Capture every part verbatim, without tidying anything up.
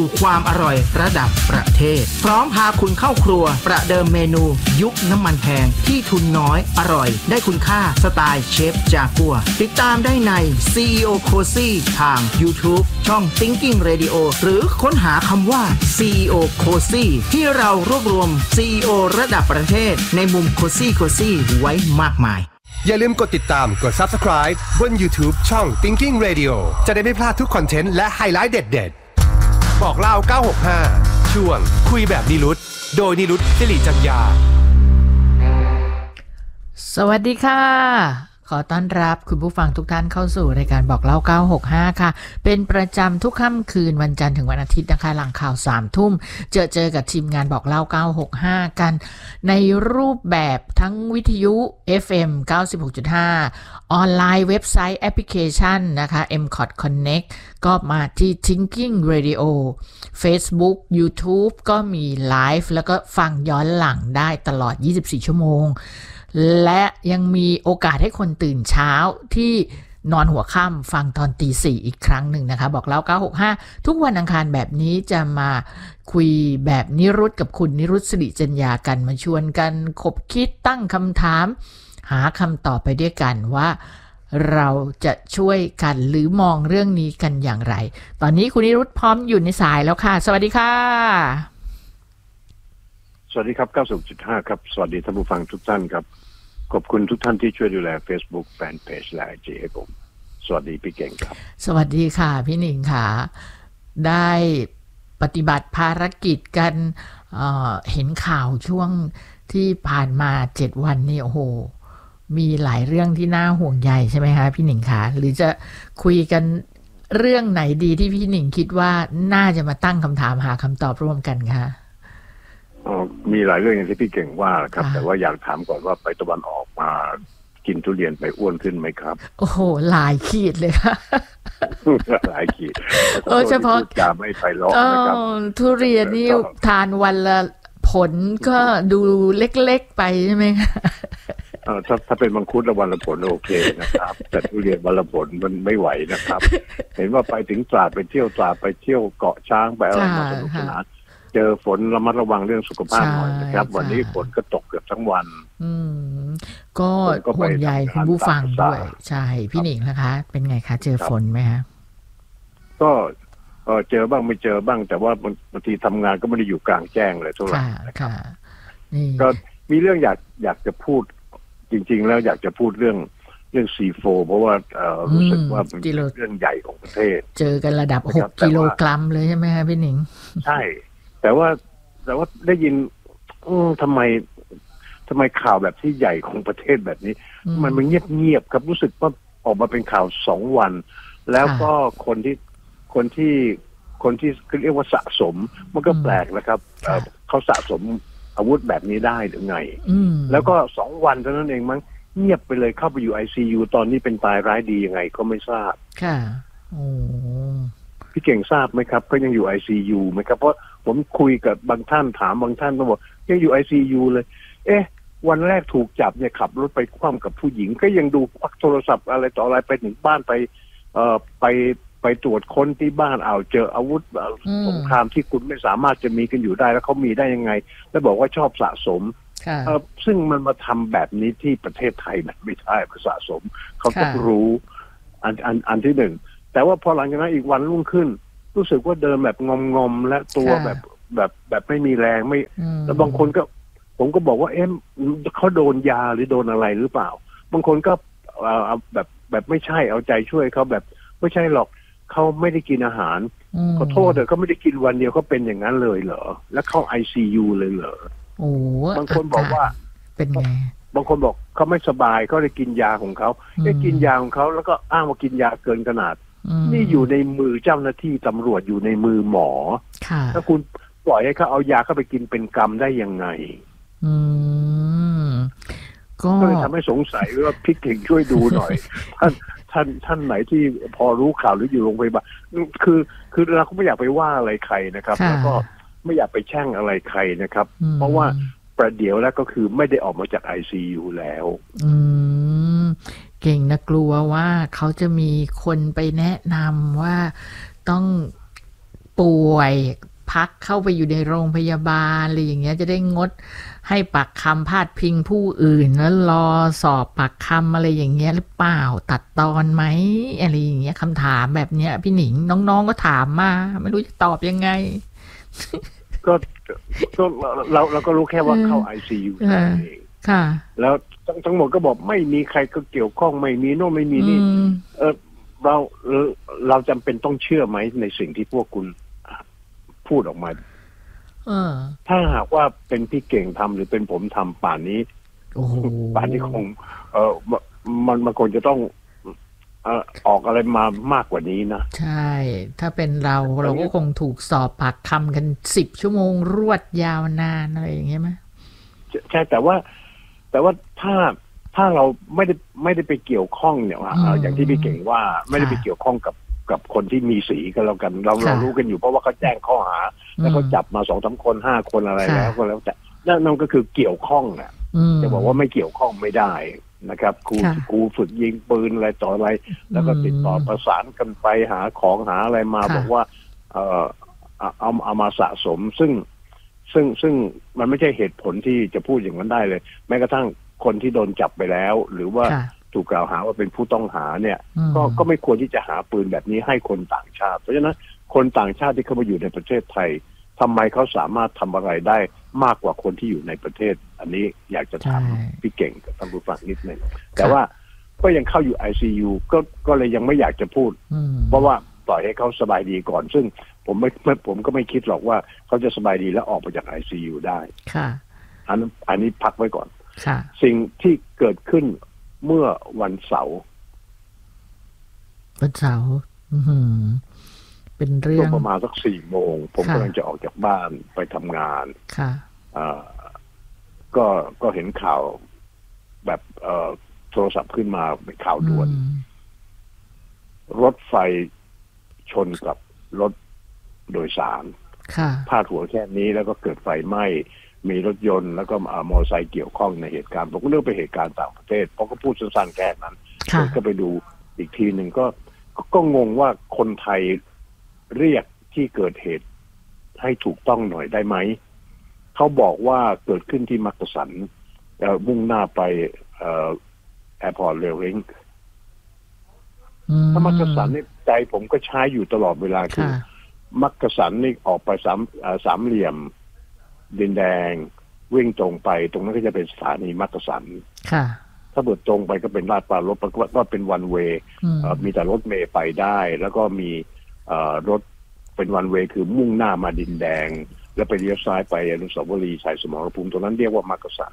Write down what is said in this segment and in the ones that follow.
ความอร่อยระดับประเทศพร้อมพาคุณเข้าครัวประเดิมเมนูยุคน้ำมันแพงที่ทุนน้อยอร่อยได้คุณค่าสไตล์เชฟจากัวติดตามได้ใน ซี อี โอ Cozy ทาง YouTube ช่อง Thinking Radio หรือค้นหาคำว่า ซี อี โอ Cozy ที่เรารวบรวม ซี อี โอ ระดับประเทศในมุม Cozy Cozy ไว้มากมายอย่าลืมกดติดตามกด Subscribe บน YouTube ช่อง Thinking Radio จะได้ไม่พลาดทุกคอนเทนต์และไฮไลท์เด็ดๆบอกเล่าเก้าหกห้าช่วงคุยแบบนิรุตโดยนิรุตศิริจัญญาสวัสดีค่ะขอต้อนรับคุณผู้ฟังทุกท่านเข้าสู่รายการบอกเล่าเก้าหกห้าค่ะเป็นประจำทุกค่ำคืนวันจันทร์ถึงวันอาทิตย์นะคะหลังข่าวสามทุ่มเจอเจอกับทีมงานบอกเล่าเก้าหกห้ากันในรูปแบบทั้งวิทยุ เอฟ เอ็ม เก้าสิบหกจุดห้า ออนไลน์เว็บไซต์แอปพลิเคชันนะคะ เอ็ม คอท Connect ก็มาที่ Thinking Radio Facebook YouTube ก็มีไลฟ์แล้วก็ฟังย้อนหลังได้ตลอดยี่สิบสี่ชั่วโมงและยังมีโอกาสให้คนตื่นเช้าที่นอนหัวค่ำฟังตอนตีสี่อีกครั้งหนึ่งนะคะบอกเล่าเก้าหกห้าทุกวันอังคารแบบนี้จะมาคุยแบบนิรุตกับคุณนิรุตศิริจัญญากันมาชวนกันคบคิดตั้งคำถามหาคำตอบไปด้วยกันว่าเราจะช่วยกันหรือมองเรื่องนี้กันอย่างไรตอนนี้คุณนิรุตพร้อมอยู่ในสายแล้วค่ะสวัสดีค่ะสวัสดีครับ เก้าสิบ จุดห้า ครับสวัสดีท่านผู้ฟังทุกท่านครับขอบคุณทุกท่านที่ช่วยดูแล Facebook Fanpage และ ไอ จี ให้ผมสวัสดีพี่เก่งครับสวัสดีค่ะพี่หนิงค่ะได้ปฏิบัติภารกิจกัน เอ่อ เห็นข่าวช่วงที่ผ่านมาเจ็ดวันนี่โอ้โหมีหลายเรื่องที่น่าห่วงใยใช่ไหมคะพี่หนิงคะหรือจะคุยกันเรื่องไหนดีที่พี่หนิงคิดว่าน่าจะมาตั้งคำถามหาคำตอบร่วมกันคะมีหลายเรื่องอย่างที่พี่เก่งว่าครับแต่ว่าอยากถามก่อนว่าไปตะวันออกมากินทุเรียนไปอ้วนขึ้นไหมครับโอ้โหหลายขีดเลยค่ะหลายขีดเออเฉพาะจะไม่ไปล้อนะครับทุเรียนนี่ทานวันละผลก็ดูเล็กๆไปใช่ไหมคะถ้าถ้าเป็นมังคุดละวันละผลโอเคนะครับแต่ทุเรียนวันละผลมันไม่ไหวนะครับเห็นว่าไปถึงตราดไปเที่ยวตราดไปเที่ยวเกาะช้างไปอะไรมาสนุกสนานเจอฝนระมัดระวังเรื่องสุขภาพหน่อยนะครับวันนี้ฝนก็ตกเกือบทั้งวันอืมก็ห่วงใยคุณผู้ฟังด้วยใช่พี่หนิงนะคะเป็นไงคะเจอฝนไหมคะก็เจอบ้างไม่เจอบ้างแต่ว่าบางทีทำงานก็ไม่ได้อยู่กลางแจ้งเลยเท่าไหร่นะครับก็มีเรื่องอยากอยากจะพูดจริงๆแล้วอยากจะพูดเรื่องเรื่อง ซี โฟร์ เพราะว่ารู้สึกว่าเป็นเรื่องใหญ่ของประเทศเจอกันระดับหกกิโลกรัมเลยใช่ไหมคะพี่หนิงใช่แต่ว่าแต่ว่าได้ยินทำไมทำไมข่าวแบบที่ใหญ่ของประเทศแบบนี้มันมันเงียบเงียบครับรู้สึกว่าออกมาเป็นข่าวสองวันแล้วก็คนที่คนที่คนที่เรียกว่าสะสมมันก็แปลกนะครับเขาสะสมอาวุธแบบนี้ได้หรือไงแล้วก็สองวันเท่านั้นเองมั้งเงียบไปเลยเข้าไปอยู่ ไอ ซี ยู ตอนนี้เป็นตายร้ายดียังไงก็ไม่ทราบค่ะโอ้พี่เก่งทราบไหมครับก็ยังอยู่ ไอ ซี ยู ไหมครับเพราะผมคุยกับบางท่านถามบางท่านก็บอกยังอยู่ ไอ ซี ยู เลยเอ๊ะวันแรกถูกจับเนี่ยขับรถไปคว่ำกับผู้หญิงก็ยังดูควักโทรศัพท์อะไรต่ออะไรไปถึงบ้านไปเอ่อไปไปตรวจค้นที่บ้านเอาเจออาวุธสงครามที่คุณไม่สามารถจะมีกันอยู่ได้แล้วเขามีได้ยังไงแล้วบอกว่าชอบสะสมเอ่อซึ่งมันมาทำแบบนี้ที่ประเทศไทยนะไม่ใช่มาสะสมเขาต้องรู้อันอันอันที่หนึ่งแต่ว่าพอหลังจากนั้นอีกวันรุ่งขึ้นรู้สึกว่าเดินแบบงอมๆและตัวแบบแบบแบบไม่มีแรงไม่แล้วบางคนก็ผมก็บอกว่าเอ๊ะเขาโดนยาหรือโดนอะไรหรือเปล่าบางคนก็เอาแบบแบบไม่ใช่เอาใจช่วยเขาแบบไม่ใช่หรอกเขาไม่ได้กินอาหารขอโทษเถอะเขาไม่ได้กินวันเดียวเขาเป็นอย่างนั้นเลยเหรอแล้วเข้า ไอ ซี ยู เลยเหรอโอ้บางคนบอกว่าเป็นไงบางคนบอกเขาไม่สบายเขาเลยกินยาของเขาได้กินยาของเขาแล้วก็อ้างว่ากินยาเกินขนาดนี่อยู่ในมือเจ้าหน้าที่ตำรวจอยู่ในมือหมอถ้าคุณปล่อยให้เขาเอายาเข้าไปกินเป็นกรรมได้ยังไงอืมก็เลยทำให้สงสัยว่าพี่เก่งช่วยดูหน่อยท่านท่านท่านไหนที่พอรู้ข่าวหรืออยู่โรงพยาบาลคือคือเราก็ไม่อยากไปว่าอะไรใครนะครับแล้วก็ไม่อยากไปแช่งอะไรใครนะครับเพราะว่าประเดี๋ยวแล้วก็คือไม่ได้ออกมาจาก ไอ ซี ยู แล้วอืมเก่งนะกลัวว่าเขาจะมีคนไปแนะนำว่าต้องป่วยพักเข้าไปอยู่ในโรงพยาบาลอะไรอย่างเงี้ยจะได้งดให้ปากคำพาดพิงผู้อื่นแล้วรอสอบปากคำอะไรอย่างเงี้ยหรือเปล่าตัดตอนไหมอะไรอย่างเงี้ยคำถามแบบเนี้ยพี่หนิงน้องๆก็ถามมาไม่รู้จะตอบยังไงก็ก็เราเราก็รู้แค่ว่าเข้า ไอ ซี ยู นั่นเองค่ะแล้วทั้งหมดก็บอกไม่มีใครก็เกี่ยวข้องไม่มีโน่นไม่มีนี่เออเราเราจำเป็นต้องเชื่อไหมในสิ่งที่พวกคุณพูดออกมาเออถ้าหากว่าเป็นพี่เก่งทำหรือเป็นผมทำป่านนี้ป่านนี้คงเออมันมันคงจะต้องเอ่อออกอะไรมามากกว่านี้นะใช่ถ้าเป็นเราเราก็คงถูกสอบปากคำกันสิบชั่วโมงรวดยาวนานอะไรอย่างเงี้ยไหมใช่แต่ว่าแต่ว่าถ้าถ้าเราไม่ได้ไม่ได้ไปเกี่ยวข้องเนี่ยอย่างที่พี่เก่งว่าไม่ได้ไปเกี่ยวข้องกับกับคนที่มีสีก็แล้วกันเราเรารู้กันอยู่เพราะว่าเขาแจ้งข้อหาแล้วเขาจับมาสองสามคนห้าคนอะไรแล้วก็แล้วแต่นั่นก็คือเกี่ยวข้องแหละจะบอกว่าไม่เกี่ยวข้องไม่ได้นะครับครูครูฝึกยิงปืนอะไรต่ออะไรแล้วก็ติดต่อประสานกันไปหาของหาอะไรมาบอกว่าเออเอาเอามาสะสมซึ่งซึ่งซึ่งมันไม่ใช่เหตุผลที่จะพูดอย่างนั้นได้เลยแม้กระทั่งคนที่โดนจับไปแล้วหรือว่าถูกกล่าวหาว่าเป็นผู้ต้องหาเนี่ยก็ก็ไม่ควรที่จะหาปืนแบบนี้ให้คนต่างชาติเพราะฉะนั้นคนต่างชาติที่เข้ามาอยู่ในประเทศไทยทำไมเขาสามารถทำอะไรได้มากกว่าคนที่อยู่ในประเทศอันนี้อยากจะถามพี่เก่งกับท่านผู้ฟังนิดนึงแต่ว่าก็ยังเข้าอยู่ ไอ ซี ยู ก็ก็เลยยังไม่อยากจะพูดเพราะว่าปล่อยให้เขาสบายดีก่อนซึ่งผมไม่ผมก็ไม่คิดหรอกว่าเขาจะสบายดีแล้วออกมาจาก ไอ ซี ยู ได้ค่ะอันอันนี้พักไว้ก่อนค่ะสิ่งที่เกิดขึ้นเมื่อวันเสาร์วันเสาร์เป็นเรื่องประมาณสักสี่โมงผมกำลังจะออกจากบ้านไปทำงานค่ะก็ก็เห็นข่าวแบบโทรศัพท์ขึ้นมาเป็นข่าวด่วนรถไฟชนกับรถโดยสารพาดหัวแค่นี้แล้วก็เกิดไฟไหม้มีรถยนต์แล้วก็มอเตอร์ไซค์เกี่ยวข้องในเหตุการณ์ผมก็เลือกไปเหตุการณ์ต่างประเทศเพราะก็พูดสั้นๆแค่นั้นก็ไปดูอีกทีหนึ่งก็ก็งงว่าคนไทยเรียกที่เกิดเหตุให้ถูกต้องหน่อยได้ไหมเขาบอกว่าเกิดขึ้นที่มักกะสันมุ่งหน้าไปแอร์พอร์ตเรลลิงก์ถ้ามักกะสันนี่ใจผมก็ใช้อยู่ตลอดเวลาคือมักกะสันนี่ออกไปสามสามเหลี่ยมดินแดงวิ่งตรงไปตรงนั้นก็จะเป็นสถานีมักกะสันถ้าเบิดตรงไปก็เป็นลาดปลารถก็เป็นวันเวย์มีแต่รถเมล์ไปได้แล้วก็มีรถเป็นวันเวย์คือมุ่งหน้ามาดินแดงแล้วไปเลี้ยวซ้ายไปอนุสาวรีย์ชัยสมรภูมิตรงนั้นเรียกว่ามักกะสัน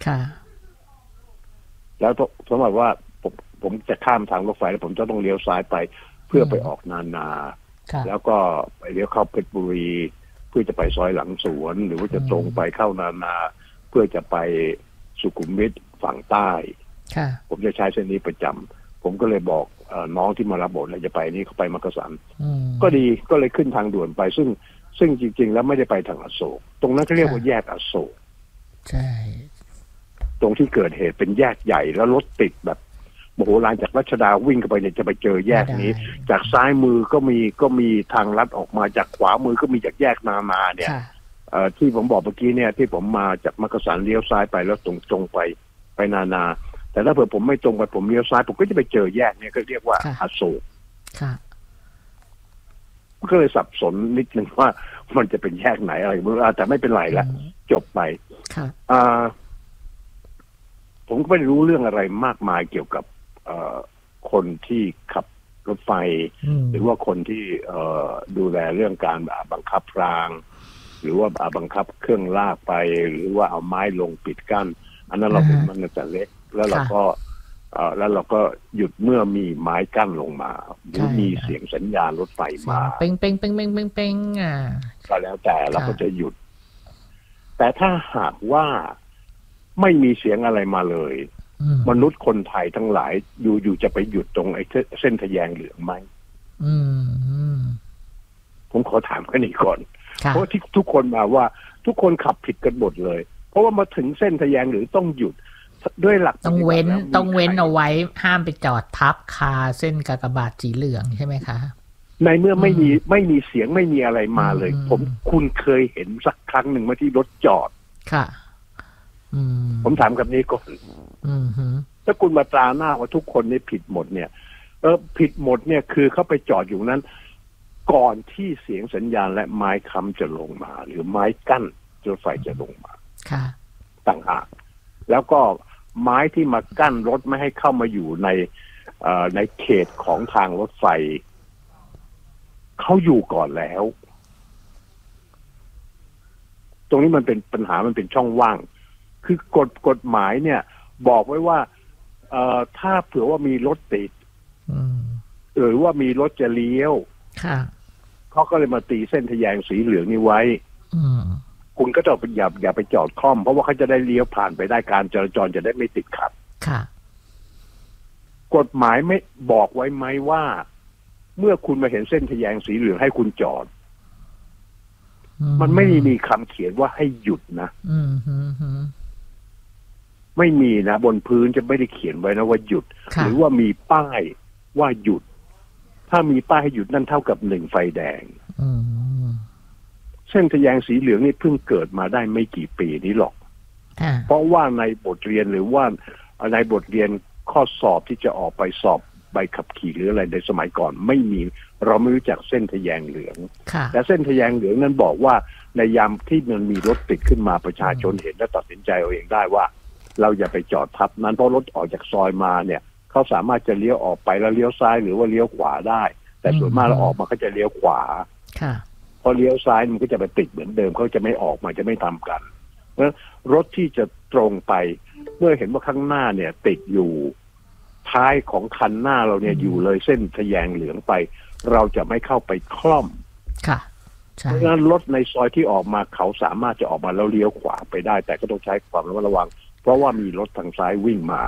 แล้วสมมติว่าผมผมจะข้ามทางรถไฟแล้วผมจะต้องเลี้ยวซ้ายไปเพื่อไปออกนานาแล้วก็ไปเลี้ยวเข้าเพชรบุรีเพื่อจะไปซอยหลังสวนหรือว่าจะตรงไปเข้านานาเพื่อจะไปสุขุมวิทฝั่งใต้ผมจะใช้เส้นนี้ประจำผมก็เลยบอกน้องที่มารับบทเราจะไปนี่เขาไปมักกะสันก็ดีก็เลยขึ้นทางด่วนไปซึ่งซึ่งจริงๆแล้วไม่ได้ไปทางอโศกตรงนั้นเขาเรียกว่าแยกอโศกใช่ตรงที่เกิดเหตุเป็นแยกใหญ่แล้วรถติดแบบโมโหลานจากรัชดาวิ่งเข้าไปเนี่ยจะไปเจอแยกนี้จากซ้ายมือก็มีก็มีทางลัดออกมาจากขวามือก็มีจากแยกนานาเนี่ยที่ผมบอกเมื่อกี้เนี่ยที่ผมมาจากมักกะสันเลี้ยวซ้ายไปแล้วตรงตรงไปไปนานาแต่ถ้าเผื่อผมไม่ตรงไปผมเลี้ยวซ้ายผมก็จะไปเจอแยกเนี่ยก็เรียกว่าอโศกก็เลยสับสนนิดนึงว่ามันจะเป็นแยกไหนอะไรไม่รู้แต่ไม่เป็นไรละจบไปผมก็ไม่รู้เรื่องอะไรมากมายเกี่ยวกับคนที่ขับรถไฟหรือว่าคนที่ดูแลเรื่องการบังคับรางหรือว่าบังคับเครื่องลากไปหรือว่าเอาไม้ลงปิดกั้นอันนั้นเราเป็นมันแต่เล็กแล้วเราก็แล้วเราก็หยุดเมื่อมีไม้กั้นลงมาหรือมีเสียงสัญญาณรถไฟมาเป้งเป้งเป้งเป้งเป้งเป้งอ่ะก็แล้วแต่เราก็จะหยุดแต่ถ้าหากว่าไม่มีเสียงอะไรมาเลยมนุษย์คนไทยทั้งหลายอยู่อยู่จะไปหยุดตรงไอ้เส้นทะแยงเหลืองไหมผมขอถามแค่นี้ก่อนเพราะที่ทุกคนมาว่าทุกคนขับผิดกันหมดเลยเพราะว่ามาถึงเส้นทะแยงเหลืองต้องหยุดด้วยหลักต้องเว้นต้องเว้นเอาไว้ห้ามไปจอดทับคาเส้นกากบาทสีเหลืองใช่ไหมคะในเมื่อไม่มีไม่มีเสียงไม่มีอะไรมาเลยผมคุณเคยเห็นสักครั้งหนึ่งว่าที่รถจอดค่ะผมถามกับนี้ก่อนถ้าคุณมาตราหน้าว่าทุกคนนี่ผิดหมดเนี่ยเออผิดหมดเนี่ยคือเขาไปจอดอยู่นั้นก่อนที่เสียงสัญญาณและไม้ค้ำจะลงมาหรือไม้กั้นรถไฟจะลงมาค่ะต่างหากแล้วก็ไม้ที่มากั้นรถไม่ให้เข้ามาอยู่ในเอ่อในเขตของทางรถไฟเขาอยู่ก่อนแล้วตรงนี้มันเป็นปัญหามันเป็นช่องว่างคือกฎกฎหมายเนี่ยบอกไว้ว่าเอ่อถ้าเผื่อว่ามีรถติดหรือว่ามีรถจะเลี้ยวเขาก็เลยมาตีเส้นทะแยงสีเหลืองนี้ไว้คุณก็จะอย่าอย่าไปจอดคล่อมเพราะว่าเขาจะได้เลี้ยวผ่านไปได้การจราจรจะได้ไม่ติดขัดกฎหมายไม่บอกไว้ไหมว่าเมื่อคุณมาเห็นเส้นทะแยงสีเหลืองให้คุณจอดมันไม่มีคำเขียนว่าให้หยุดนะไม่มีนะบนพื้นจะไม่ได้เขียนไว้นะว่าหยุดหรือว่ามีป้ายว่าหยุดถ้ามีป้ายให้หยุดนั่นเท่ากับหนึ่งไฟแดงเส้นทะแยงสีเหลืองนี่เพิ่งเกิดมาได้ไม่กี่ปีนี้หรอกเพราะว่าในบทเรียนหรือว่าในบทเรียนข้อสอบที่จะออกไปสอบใบขับขี่หรืออะไรในสมัยก่อนไม่มีเราไม่รู้จักเส้นทะแยงเหลืองแต่เส้นทะแยงเหลืองนั้นบอกว่าในยามที่มันมีรถติดขึ้นมาประชาชนเห็นและตัดสินใจเอาเองได้ว่าเราอย่าไปจอดทับนั้นเพราะรถออกจากซอยมาเนี่ยเขาสามารถจะเลี้ยวออกไปแล้วเลี้ยวซ้ายหรือว่าเลี้ยวขวาได้แต่ส่วนมากเราออกมาก็จะเลี้ยวขวาพอเลี้ยวซ้ายมันก็จะไปติดเหมือนเดิมเขาจะไม่ออกมาจะไม่ทำกันเพราะรถที่จะตรงไปเมื่อเห็นว่าข้างหน้าเนี่ยติดอยู่ท้ายของคันหน้าเราเนี่ยอยู่เลยเส้นทะแยงเหลืองไปเราจะไม่เข้าไปคล่อมค่ะเพราะฉะนั้นรถในซอยที่ออกมาเขาสามารถจะออกมาแล้วเลี้ยวขวาไปได้แต่ก็ต้องใช้ความระมัดระวังเพราะว่ามีรถทางซ้ายวิ่งมา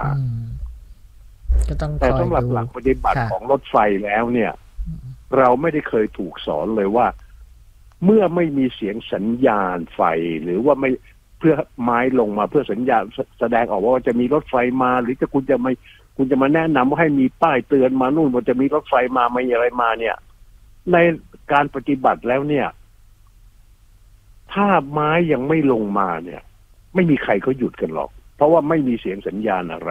แต่สำหรับหลักปฏิบัติของรถไฟแล้วเนี่ยเราไม่ได้เคยถูกสอนเลยว่าเมื่อไม่มีเสียงสัญญาณไฟหรือว่าไม่เพื่อไม้ลงมาเพื่อสัญญาณแสดงออกว่าจะมีรถไฟมาหรือจะคุณจะไม่คุณจะมาแนะนำว่าให้มีป้ายเตือนมานู่นว่าจะมีรถไฟมาไม่อะไรมาเนี่ยในการปฏิบัติแล้วเนี่ยถ้าไม้ยังไม่ลงมาเนี่ยไม่มีใครเขาหยุดกันหรอกเพราะว่าไม่มีเสียงสัญญาณอะไร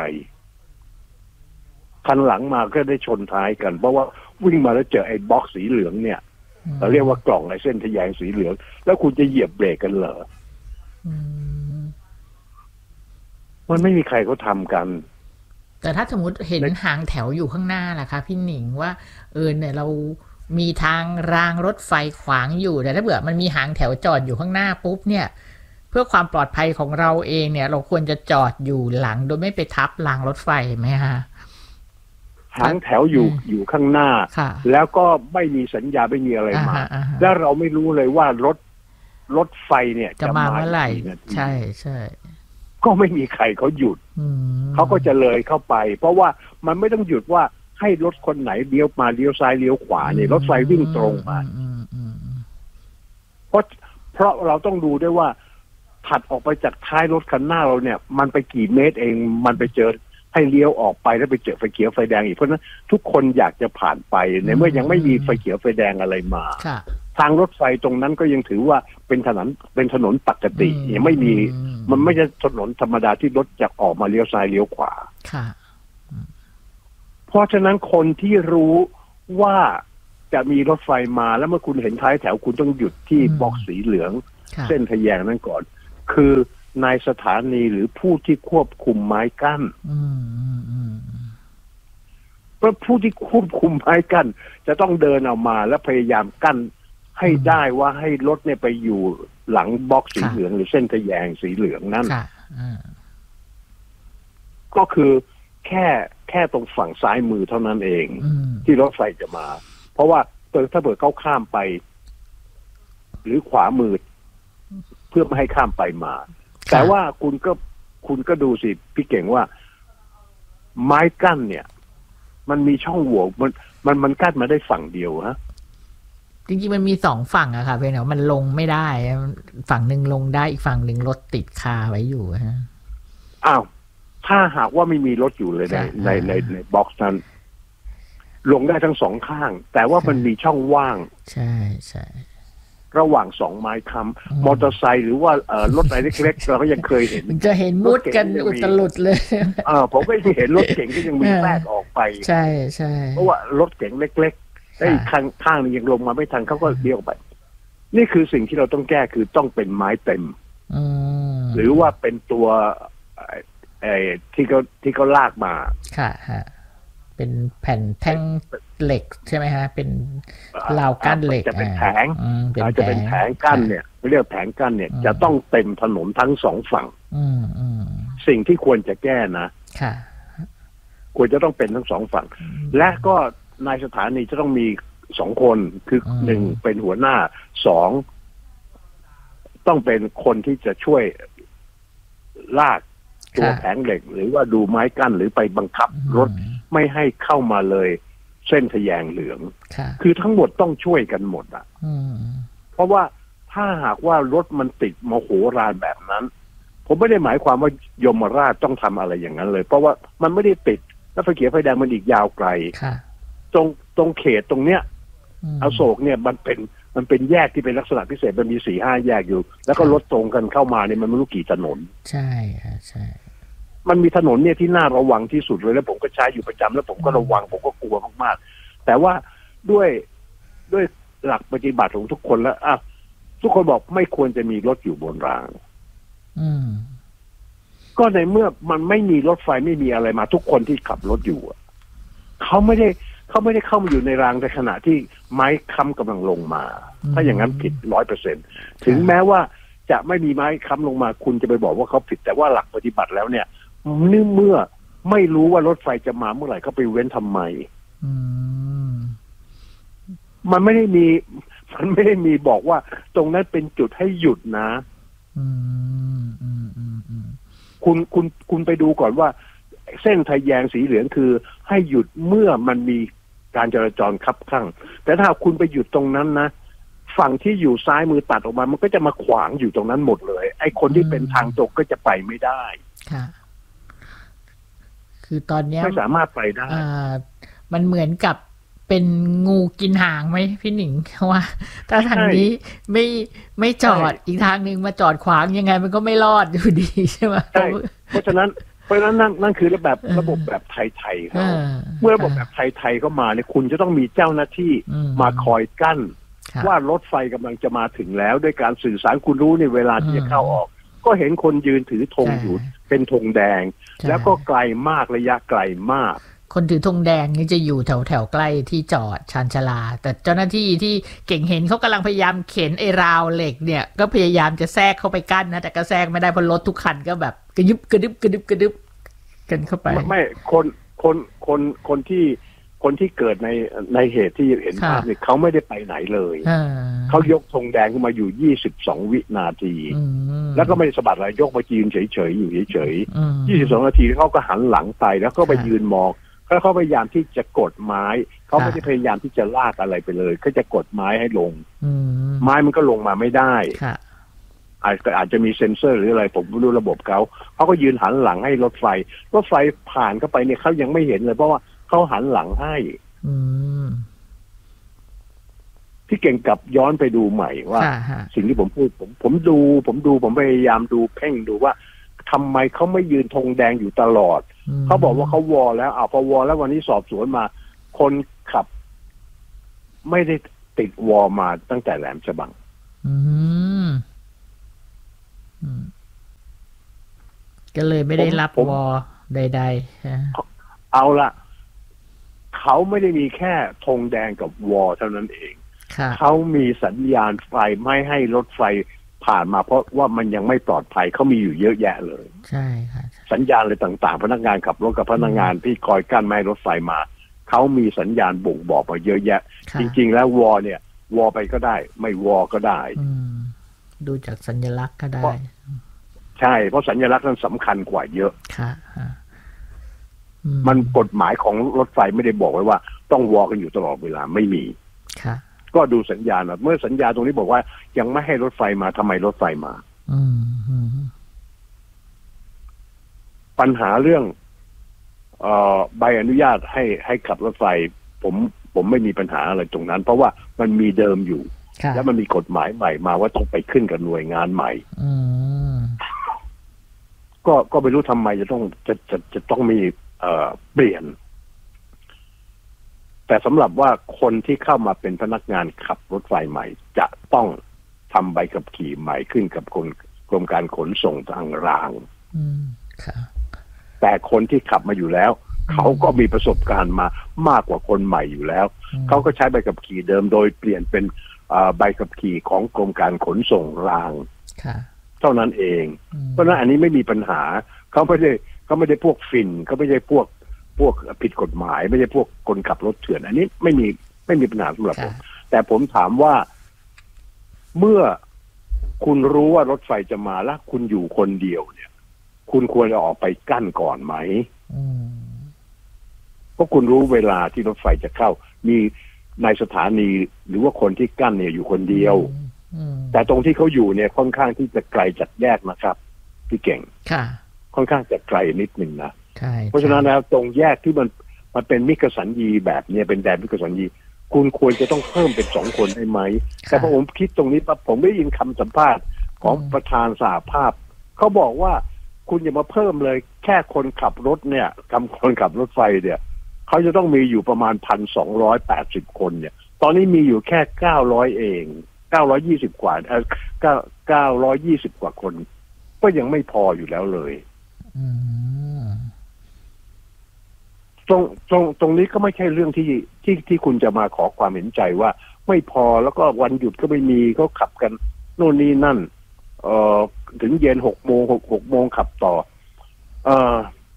คันหลังมาก็ได้ชนท้ายกันเพราะว่าวิ่งมาแล้วเจอไอ้บ็อกซ์สีเหลืองเนี่ยเราเรียกว่ากล่องไอ้เส้นทะแยงสีเหลืองแล้วคุณจะเหยียบเบรกกันเหรอมันไม่มีใครเขาทำกันแต่ถ้าสมมติเห็นหางแถวอยู่ข้างหน้าล่ะคะพี่หนิงว่าเออเนี่ยเรามีทางรางรถไฟขวางอยู่แต่ถ้าเผื่อมันมีหางแถวจอดอยู่ข้างหน้าปุ๊บเนี่ยเพื่อความปลอดภัยของเราเองเนี่ยเราควรจะจอดอยู่หลังโดยไม่ไปทับรางรถไฟไหมคะหางแถวอยู่อยู่ข้างหน้าแล้วก็ไม่มีสัญญาไม่มีอะไรมาแล้วเราไม่รู้เลยว่ารถรถไฟเนี่ยจะมาเมื่อไหร่ใช่ใช่ก็ไม่มีใครเขาหยุดเขาก็จะเลยเข้าไปเพราะว่ามันไม่ต้องหยุดว่าให้รถคนไหนเลี้ยวมาเลี้ยวซ้ายเลี้ยวขวาเนี่ยรถไฟวิ่งตรงมาเพราะเพราะเราต้องดูด้วยว่าถัดออกไปจากท้ายรถคันหน้าเราเนี่ยมันไปกี่เมตรเองมันไปเจอให้เลี้ยวออกไปแล้วไปเจอไฟเขียวไฟแดงอีกเพราะนั้นทุกคนอยากจะผ่านไปในเมื่อยังไม่มีไฟเขียวไฟแดงอะไรมาทางรถไฟตรงนั้นก็ยังถือว่าเป็นถนนเป็นถนนปกติยังไม่มีมันไม่ใช่ถนนธรรมดาที่รถจะออกมาเลี้ยวซ้ายเลี้ยวขวาเพราะฉะนั้นคนที่รู้ว่าจะมีรถไฟมาแล้วเมื่อคุณเห็นท้ายแถวคุณต้องหยุดที่บล็อกสีเหลืองเส้นทะแยงนั้นก่อนคือนายสถานีหรือผู้ที่ควบคุมไม้กั้นเพราะผู้ที่ควบคุมไม้กั้นจะต้องเดินออกมาและพยายามกั้นให้ได้ว่าให้รถเนี่ยไปอยู่หลังบล็อกสีเหลืองหรือเส้นทะแยงสีเหลืองนั่นก็คือแค่แค่ตรงฝั่งซ้ายมือเท่านั้นเองที่รถไฟจะมาเพราะว่าถ้าเปิดเขาข้ามไปหรือขวามือเพื่อไม่ให้ข้ามไปมาแต่ว่าคุณก็คุณก็ดูสิพี่เก่งว่าไม้กั้นเนี่ยมันมีช่องโหว่มันมันมันกั้นมาได้ฝั่งเดียวฮะจริงๆมันมีสองฝั่งอะค่ะเพียงแต่มันลงไม่ได้ฝั่งหนึ่งลงได้อีกฝั่งหนึ่งรถติดคาไว้อยู่ฮะอ้าวถ้าหากว่าไม่มีรถอยู่เลยในในในในบ็อกซ์นั้นลงได้ทั้งสองข้างแต่ว่ามันมีช่องว่างใช่ใช่ระหว่างสองไม้ค้ำมอเตอร์ไซค์หรือว่าเอ่อรถอะไรเล็กๆเราก็ยังเคยเห็นจะเห็นมุดกันอุตลุดเลยเออผมก็ยังเห็นรถเก๋งก็ยังมีแทรกออกไปใช่ใช่เพราะว่ารถเก๋งเล็กๆได้ข้างข้างนึงยังลงมาไม่ทันเขาก็เลี้ยวไปนี่คือสิ่งที่เราต้องแก้คือต้องเป็นไม้เต็มหรือว่าเป็นตัวไอ้ที่เขาที่เขาลากมาค่ะฮะเป็นแผ่นแท่งเหล็กใช่ไหมฮะเป็นราวกั้นเหล็กจะเป็นแผงอาจจะเป็นแผงกั้นเนี่ยเรียกแผงกั้นเนี่ยจะต้องเต็มถนนทั้งสองฝั่งสิ่งที่ควรจะแก้นะควรจะต้องเป็นทั้งสองฝั่งและก็นายสถานีจะต้องมีสองคนคือหนึ่งเป็นหัวหน้าสองต้องเป็นคนที่จะช่วยลากตัวแผงเหล็กหรือว่าดูไม้กั้นหรือไปบังคับรถไม่ให้เข้ามาเลยเส้นทะแยงเหลืองคือทั้งหมดต้องช่วยกันหมดอ่ะเพราะว่าถ้าหากว่ารถมันติดมโหฬารแบบนั้นผมไม่ได้หมายความว่ายมราชต้องทำอะไรอย่างนั้นเลยเพราะว่ามันไม่ได้ติดแล้วไฟเขียวไฟแดงมันอีกยาวไกลตรงตรงเขตตรงเนี้ยอโศกเนี่ยมันเป็นมันเป็นแยกที่เป็นลักษณะพิเศษมันมีสี่ห้าแยกอยู่แล้วก็รถตรงกันเข้ามาเนี่ยมันไม่รู้กี่ถนนใช่ค่ะใช่มันมีถนนเนี่ยที่น่าระวังที่สุดเลยแล้วผมก็ใช้อยู่ประจำแล้วผมก็ระวังผมก็กลัวมากๆแต่ว่าด้วยด้วยหลักปฏิบัติของทุกคนแล้วอ่ะทุกคนบอกไม่ควรจะมีรถอยู่บนรางก็ในเมื่อมันไม่มีรถไฟไม่มีอะไรมาทุกคนที่ขับรถอยู่เขาไม่ได้เขาไม่ได้เข้ามาอยู่ในรางในขณะที่ไม้ค้ำกำลังลงมาถ้าอย่างนั้นผิดร้อยเปอร์เซ็นต์ถึงแม้ว่าจะไม่มีไม้ค้ำลงมาคุณจะไปบอกว่าเขาผิดแต่ว่าหลักปฏิบัติแล้วเนี่ยนี่เมื่อไม่รู้ว่ารถไฟจะมาเมื่อไหร่เขาไปเว้นทำไมมันไม่ได้มีมันไม่ได้มีบอกว่าตรงนั้นเป็นจุดให้หยุดนะคุณคุณคุณไปดูก่อนว่าเส้นทะแยงสีเหลืองคือให้หยุดเมื่อมันมีการจราจรคับคั่งแต่ถ้าคุณไปหยุดตรงนั้นนะฝั่งที่อยู่ซ้ายมือตัดออกมามันก็จะมาขวางอยู่ตรงนั้นหมดเลยไอ้คนที่เป็นทางตรงก็จะไปไม่ได้ค่ะคือตอนนี้ไม่สามารถไปได้มันเหมือนกับเป็นงูกินหางไหมพี่หนิงว่าถ้าทางนี้ไม่ไม่จอดอีกทางนึงมาจอดขวางยังไงมันก็ไม่รอดอยู่ดีใช่ไหมใช่เพราะฉะนั้นเพราะฉะนั้นนั่นนั่นคือระบบระบบแบบไทยๆเขาเมื่อระบบแบบไทยๆเข้ามาเนี่ยคุณจะต้องมีเจ้าหน้าที่มาคอยกั้นว่ารถไฟกำลังจะมาถึงแล้วด้วยการสื่อสารคุณรู้ในเวลาที่จะเข้าออกก็เห็นคนยืนถือธงอยู่เป็นธงแดงแล้วก็ไกลมากระยะไกลมากคนถือธงแดงนี่จะอยู่แถวแถวใกล้ที่จอดชานชาลาแต่เจ้าหน้าที่ที่เก่งเห็นเขากำลังพยายามเข็นไอ้ราวเหล็กเนี่ยก็พยายามจะแทรกเข้าไปกั้นนะแต่ก็แทรกไม่ได้เพราะรถทุกคันก็แบบกระยุบกระดึบกระดึบกระดึบกันเข้าไปไม่คนคนคนคนที่คนที่เกิดในในเหตุที่เห็นภาพเนี่ยเขาไม่ได้ไปไหนเลยเขายกธงแดงขึ้นมาอยู่ยี่สิบสองวินาทีแล้วก็ไม่ได้สะบัดอะไรยกมายืนเฉยๆอยู่เฉยๆยี่สิบสองนาทีเขาก็หันหลังไปแล้วก็ไปยืนมองเขาเขาพยายามที่จะกดไม้เขาไม่ได้พยายามที่จะลากอะไรไปเลยเขาจะกดไม้ให้ลงไม้มันก็ลงมาไม่ได้อาจจะอาจจะมีเซ็นเซอร์หรืออะไรผมไม่รู้ระบบเขาเขาก็ยืนหันหลังให้รถไฟรถไฟผ่านเข้าไปเนี่ยเขายังไม่เห็นเลยเพราะว่าเขาหันหลังให้พี่เก่งกลับย้อนไปดูใหม่ว่าสิ่งที่ผมพูดผมผมดูผมดูผมพยายามดูเพ่งดูว่าทำไมเขาไม่ยืนธงแดงอยู่ตลอดเขาบอกว่าเขาวอแล้วอ่าพอวอแล้ววันนี้สอบสวนมาคนขับไม่ได้ติดวอมาตั้งแต่แหลมฉบังก็เลยไม่ได้รับวอใดๆเอาละเขาไม่ได้มีแค่ธงแดงกับวอเท่านั้นเองเขามีสัญญาณไฟไม่ให้รถไฟผ่านมาเพราะว่ามันยังไม่ปลอดภัยเขามีอยู่เยอะแยะเลยใช่ค่ะสัญญาณอะไรต่างๆพนักงานขับรถกับพนักงานที่คอยกั้นไม่ให้รถไฟมาเขามีสัญญาณบ่งบอกมาเยอะแยะจริงๆแล้ววอเนี่ยวอไปก็ได้ไม่วอก็ได้ดูจากสัญลักษณ์ก็ได้ใช่เพราะสัญลักษณ์นั้นสำคัญกว่าเยอะค่ะมันกฎหมายของรถไฟไม่ได้บอกไว้ว่าต้องวอกันอยู่ตลอดเวลาไม่มีค่ะก็ดูสัญญาณเมื่อสัญญาตรงนี้บอกว่ายังไม่ให้รถไฟมาทำไมรถไฟมาปัญหาเรื่องเอ่อใบอนุญาตให้ให้ขับรถไฟผมผมไม่มีปัญหาอะไรตรงนั้นเพราะว่ามันมีเดิมอยู่แล้วมันมีกฎหมายใหม่มาว่าต้องไปขึ้นกับหน่วยงานใหม่ก็ก็ไม่รู้ทำไมจะต้องจะจะจะต้องมีเอ่อเปลี่ยนแต่สำหรับว่าคนที่เข้ามาเป็นพนักงานขับรถไฟใหม่จะต้องทำใบขับขี่ใหม่ขึ้นกับกรมกรมการขนส่งทางรางแต่คนที่ขับมาอยู่แล้วเขาก็มีประสบการณ์มามากกว่าคนใหม่อยู่แล้วเขาก็ใช้ใบขับขี่เดิมโดยเปลี่ยนเป็นใบขับขี่ของกรมการขนส่งรางเท่านั้นเองเพราะฉะนั้นอันนี้ไม่มีปัญหาเขาไม่ได้เขาไม่ได้พวกฟินเขาไม่ได้พวกพวกผิดกฎหมายไม่ใช่พวกคนขับรถเถื่อนอันนี้ไม่มีไม่มีปัญหาสำหรับผมแต่ผมถามว่าเมื่อคุณรู้ว่ารถไฟจะมาแล้วคุณอยู่คนเดียวเนี่ยคุณควรจะออกไปกั้นก่อนไหมเพราะคุณรู้เวลาที่รถไฟจะเข้ามีในสถานีหรือว่าคนที่กั้นเนี่ยอยู่คนเดียวแต่ตรงที่เขาอยู่เนี่ยค่อนข้างที่จะไกลจากแยกนะครับพี่เก่งค่อนข้างจะไกลนิดนึงนะเพราะฉะนั้นแล้วตรงแยกที่มันมันเป็นมิกสัญญีแบบเนี้ยเป็นแดนมิกสัญญีคุณควรจะต้องเพิ่มเป็นสองคนได้ไหมแต่พอผมคิดตรงนี้ปั๊บผมได้ยินคำสัมภาษณ์ของประธานสหภาพเขาบอกว่าคุณอย่ามาเพิ่มเลยแค่คนขับรถเนี่ยคำคนขับรถไฟเนี่ยเขาจะต้องมีอยู่ประมาณพันสองร้อยแปดสิบคนเนี่ยตอนนี้มีอยู่แค่เก้าร้อยเองเก้าร้อยยี่สิบกว่าเออเก้าเก้าร้อยยี่สิบกว่าคนก็ยังไม่พออยู่แล้วเลยตรงตรงตรงนี้ก็ไม่ใช่เรื่องที่ที่ที่คุณจะมาขอความเห็นใจว่าไม่พอแล้วก็วันหยุดก็ไม่มีเขาขับกันโน่นนี่นั่นเอ่อถึงเย็นหกโมงหกหกโมงขับต่อเอ่อ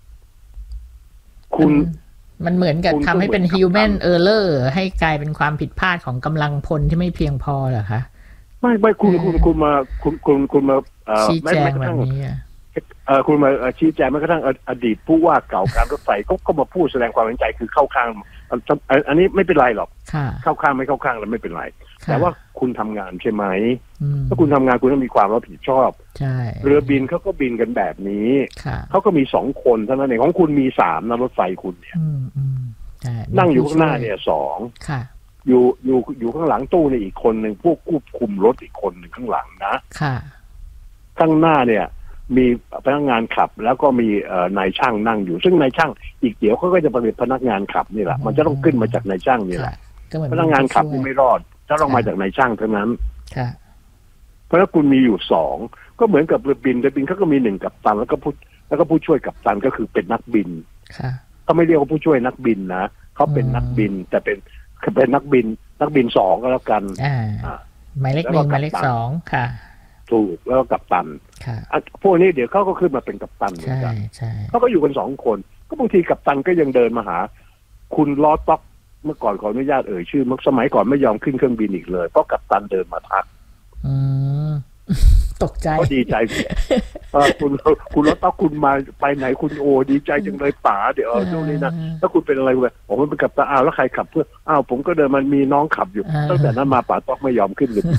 คุณมันเหมือนกับทำให้เป็น human error ให้กลายเป็นความผิดพลาดของกำลังพลที่ไม่เพียงพอเหรอคะไม่ไม่คุณคุณคุณมาคุณคุณคุณมาชี้แจงแบบนี้เออคุณมาชี้แจงแม้กระทั่งอดีตผู้ว่าเก่าการรถไฟก็ก็มาพูดแสดงความเห็นใจคือเข้าข้างอันนี้ไม่เป็นไรหรอกเข้าข้างไม่เข้าข้างแล้วไม่เป็นไรแต่ว่าคุณทำงานใช่ไหมถ้าคุณทำงานคุณต้องมีความรับผิดชอบเรือบินเขาก็บินกันแบบนี้เขาก็มีสองคนเท่านั้นเองของคุณมีสามนะรถไฟคุณเนี่ยนั่งอยู่ข้างหน้าเนี่ยสองอยู่อยู่อยู่ข้างหลังตู้เนี่ยอีกคนหนึ่งพวกควบคุมรถอีกคนหนึ่งข้างหลังนะข้างหน้าเนี่ยมีพนักงานขับแล้วก็มีนายช่างนั่งอยู่ซึ่งนายช่างอีกเดี๋ยวเขาก็จะเป็นพนักงานขับนี่แหละมันจะต้องขึ้นมาจากนายช่างนี่แหละพนักงานขับนี่ไม่รอดจะต้องมาจากนายช่างเท่านั้นเพราะฉะนั้นคุณมีอยู่สองก็เหมือนกับเรือบินเรือบินเขาก็มีหนึ่งกัปตันแล้วก็ผู้แล้วก็ผู้ช่วยกัปตันก็คือเป็นนักบินเขาไม่เรียกว่าผู้ช่วยนักบินนะเขาเป็นนักบินแต่เป็นเป็นนักบินนักบินสองก็แล้วกันหมายเลขหนึ่งหมายเลขสองค่ะถูกแล้วก็กัปตันพวกนี้เดี๋ยวเขาก็ขึ้นมาเป็นกัปตันเหมือนกันเขาก็อยู่กันสองคนก็บางทีกัปตันก็ยังเดินมาหาคุณล้อต๊อกเมื่อก่อนขออนุญาตเอ่ยชื่อเมื่อสมัยก่อนไม่ยอมขึ้นเครื่องบินอีกเลยเพราะกัปตันเดินมาทักตกใจก็ดีใจคุณคุณล้อต๊อกคุณมาไปไหนคุณโอดีใจจังเลยป๋าเดี๋ยวเออนี่นะถ้าคุณเป็นอะไรเว้ยผมเป็นกัปตันอ้าวแล้วใครขับเพื่ออ้าวผมก็เดินมันมีน้องขับอยู่ตั้งแต่นั้นมาป๋าต๊อกไม่ยอมขึ้นเลย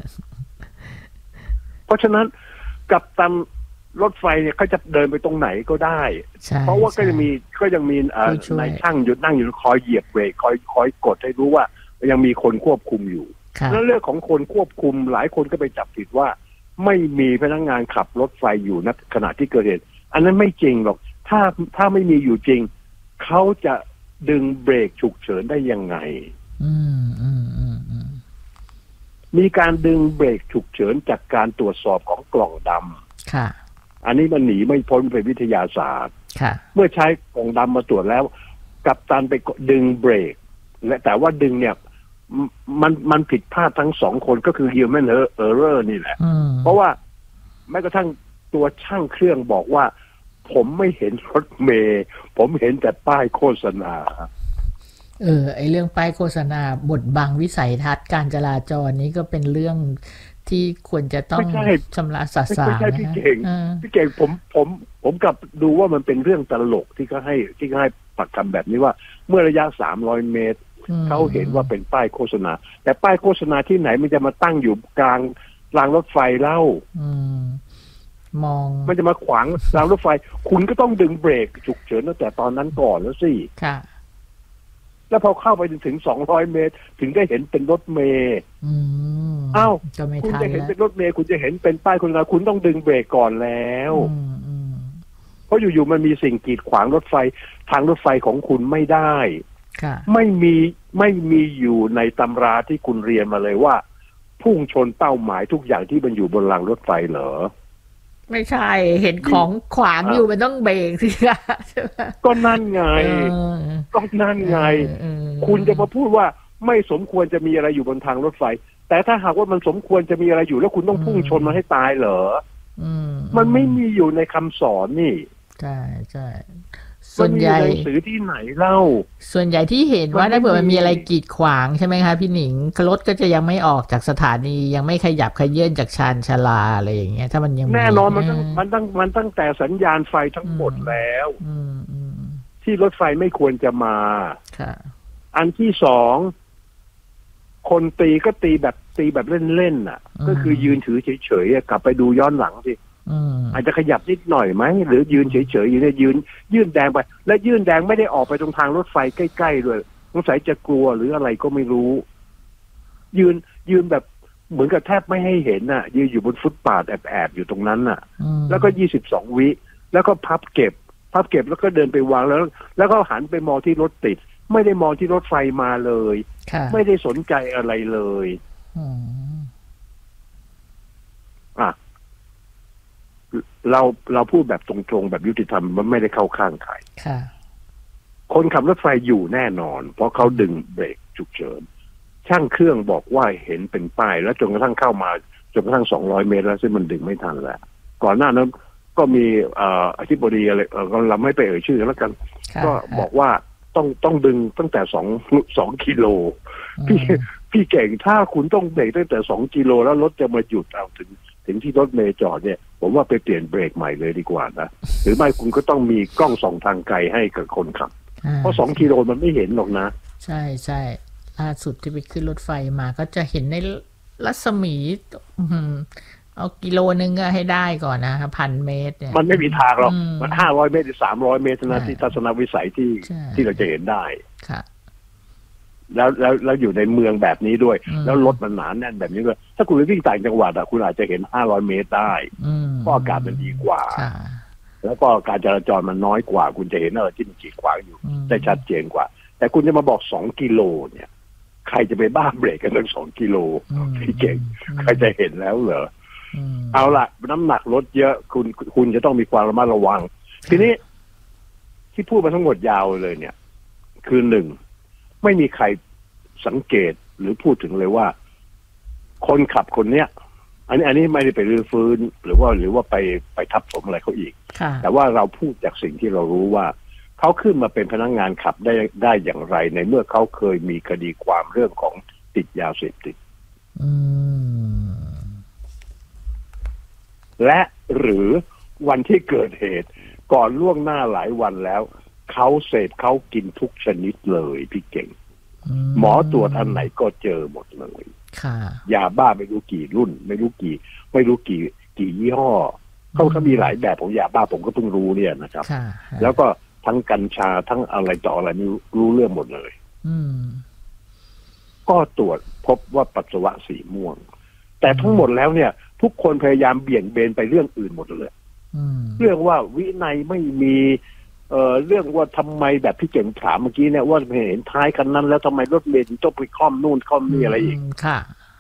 เพราะฉะนั้นกัปตันรถไฟเนี่ยเขาจะเดินไปตรงไหนก็ได้เพราะว่าก็จะมีก็ยังมีนายช่างหยุดนั่งอยู่คอยเหยียบเบรกคอยคอยกดให้รู้ว่ายังมีคนควบคุมอยู่แล้วเรื่องของคนควบคุมหลายคนก็ไปจับผิดว่าไม่มีพนักงานขับรถไฟอยู่ณขณะที่เกิดเหตุอันนั้นไม่จริงหรอกถ้าถ้าไม่มีอยู่จริงเขาจะดึงเบรกฉุกเฉินได้ยังไงอืมอืมอืมอืมมีการดึงเบรกฉุกเฉินจากการตรวจสอบของกล่องดำค่ะอันนี้มันหนีไม่พ้นเป็นวิทยาศาสตร์ค่ะเมื่อใช้กล่องดำมาตรวจแล้วกัปตันไปดึงเบรกและแต่ว่าดึงเนี่ยมันมันผิดพลาดทั้งสองคนก็คือ human error นี่แหละเพราะว่าแม้กระทั่งตัวช่างเครื่องบอกว่าผมไม่เห็นรถเมล์ผมเห็นแต่ป้ายโฆษณาเออไอเรื่องป้ายโฆษณาบดบังวิสัยทัศน์การจราจรนี้ก็เป็นเรื่องที่ควรจะต้องชำระสาสางไม่ใช่พี่เก่งพี่เก่งผมผมผมกลับดูว่ามันเป็นเรื่องตลกที่เขาให้ที่เขาให้ปักคำแบบนี้ว่าเมื่อระยะสามร้อยเมตรเขาเห็นว่าเป็นป้ายโฆษณาแต่ป้ายโฆษณาที่ไหนมันจะมาตั้งอยู่กลางรางรถไฟเล่ามองมันจะมาขวางรางรถไฟคุณก็ต้องดึงเบรกฉุกเฉินตั้งแต่ตอนนั้นก่อนแล้วสิค่ะแล้วพอเข้าไปถึงสองร้อยเมตรถึงได้เห็นเป็นรถเมล์อ้าวคุณจะเห็นเป็นรถเมล์คุณจะเห็นเป็นป้ายคุณคุณต้องดึงเบรกก่อนแล้วเพราะอยู่ๆมันมีสิ่งกีดขวางรถไฟทางรถไฟของคุณไม่ได้ไม่มีไม่มีอยู่ในตำราที่คุณเรียนมาเลยว่าพุ่งชนเป้าหมายทุกอย่างที่มันอยู่บนรางรถไฟเหรอไม่ใช่เห็นของขวางอยู่มันต้องเบรกสิคะใช่ไหมก็นั่นไงก็นั่นไงคุณจะมาพูดว่าไม่สมควรจะมีอะไรอยู่บนทางรถไฟแต่ถ้าหากว่ามันสมควรจะมีอะไรอยู่แล้วคุณต้องพุ่งชนมันให้ตายเหรอมันไม่มีอยู่ในคำสอนนี่ใช่ใช่ส่วนใหญ่หนังสือที่ไหนเล่าส่วนใหญ่ที่เห็นว่าถ้าเผื่อมันมีอะไรกีดขวางใช่ไหมคะพี่หนิงรถก็จะยังไม่ออกจากสถานียังไม่ขยับขยื่นจากชานชาลาอะไรอย่างเงี้ยถ้ามันยังแน่นอนมันต้องมันตั้งมันตั้งแต่สัญญาณไฟทั้งหมดแล้วที่รถไฟไม่ควรจะมาอันที่สองคนตีก็ตีแบบตีแบบเล่นๆอ่ะก็คือยืนถือเฉยๆกลับไปดูย้อนหลังสิอาจจะขยับนิดหน่อยไหมหรือยืนเฉยๆอยู่เนี่ยยืนยื่นแดงไปและยื่นแดงไม่ได้ออกไปตรงทางรถไฟใกล้ๆด้วยสงสัยจะกลัวหรืออะไรก็ไม่รู้ยืนยืนแบบเหมือนกับแทบไม่ให้เห็นน่ะยืนอยู่บนฟุตบาทแอบๆอยู่ตรงนั้นน่ะแล้วก็ยี่สิบสองวิแล้วก็พับเก็บพับเก็บแล้วก็เดินไปวางแล้วแล้วก็หันไปมองที่รถติดไม่ได้มองที่รถไฟมาเลยไม่ได้สนใจอะไรเลยอ่ะเราเราพูดแบบตรงๆแบบยุติธรรมมันไม่ได้เข้าข้างใครคนขับรถไฟอยู่แน่นอนเพราะเขาดึงเบรกฉุกเฉินช่างเครื่องบอกว่าเห็นเป็นป้ายแล้วจนกระทั่งเข้ามาจนกระทั่งสองร้อยเมตรแล้วซึ่งมันดึงไม่ทันแล้วก่อนหน้านั้นก็มีอธิบดีอะไรเราไม่ไปเอ่ยชื่อแล้วกันก็บอกว่าต้องต้องดึงตั้งแต่สองสองกิโลพี่พี่เก่งถ้าคุณต้องเบรกตั้งแต่สองกิโลแล้วรถจะมาหยุดเอาถึงถึงที่รถเมล์จอดเนี่ยผมว่าไปเปลี่ยนเบรกใหม่เลยดีกว่านะหรือไม่คุณก็ต้องมีกล้องส่องทางไกลให้กับคนขับเพราะสองกิโลมันไม่เห็นหรอกนะใช่ใช่ล่าสุดที่ไปขึ้นรถไฟมาก็จะเห็นในรัศมีเอากิโลนึงก็ให้ได้ก่อนนะพันเมตรเนี่ยมันไม่มีทางหรอกมันห้าร้อยเมตรหรือสามร้อยเมตรนะที่ทัศนวิสัยที่ที่เราจะเห็นได้ค่ะแล้วแล้วแล้วอยู่ในเมืองแบบนี้ด้วยแล้วรถมันหนาแน่นแบบนี้ด้วยถ้าคุณไปวิ่งต่างจังหวัดอะคุณอาจจะเห็นห้าร้อยเมตรได้เพราะอากาศมันดีกว่าแล้วก็การจราจรมันน้อยกว่าคุณจะเห็นอะไรที่มันกีดขวางอยู่ได้ชัดเจนกว่าแต่คุณจะมาบอกสองกิโลเนี่ยใครจะไปบ้าเบรกกันตั้งสองกิโลพี่เก่งใครจะเห็นแล้วเหรอเอาล่ะน้ำหนักรถเยอะคุณคุณจะต้องมีความระมัดระวังทีนี้ที่พูดมาทั้งหมดยาวเลยเนี่ยคือหนึ่งไม่มีใครสังเกตหรือพูดถึงเลยว่าคนขับคนเนี้ยอันนี้อันนี้ไม่ได้ไปรื้อฟื้นหรือว่าหรือว่าไปไปทับถมอะไรเขาอีกแต่ว่าเราพูดจากสิ่งที่เรารู้ว่าเขาขึ้นมาเป็นพนักงานขับได้ได้อย่างไรในเมื่อเขาเคยมีคดีความเรื่องของติดยาเสพติดและหรือวันที่เกิดเหตุก่อนล่วงหน้าหลายวันแล้วเขาเสพเขากินทุกชนิดเลยพี่เก่งหมอตรวจอันไหนก็เจอหมดเลยยาบ้าไม่รู้กี่รุ่นไม่รู้กี่ไม่รู้กี่กี่ยี่ห้อเขาเขามีหลายแบบของยาบ้าผมก็เพิ่งรู้เนี่ยนะครับแล้วก็ทั้งกัญชาทั้งอะไรต่ออะไรนี่รู้เรื่องหมดเลยก็ตรวจพบว่าปัสสาวะสีม่วงแต่ทั้งหมดแล้วเนี่ยทุกคนพยายามเบี่ยงเบนไปเรื่องอื่นหมดเลยเรื่องว่าวินัยไม่มีเอ่อเรื่องว่าทำไมแบบพี่เก่งถามเมื่อกี้เนี่ยว่าเห็นท้ายคันนั้นแล้วทำไมรถเมล์ต้องไปค่อมนู่นค่อมนี่อะไรอีกค่ะ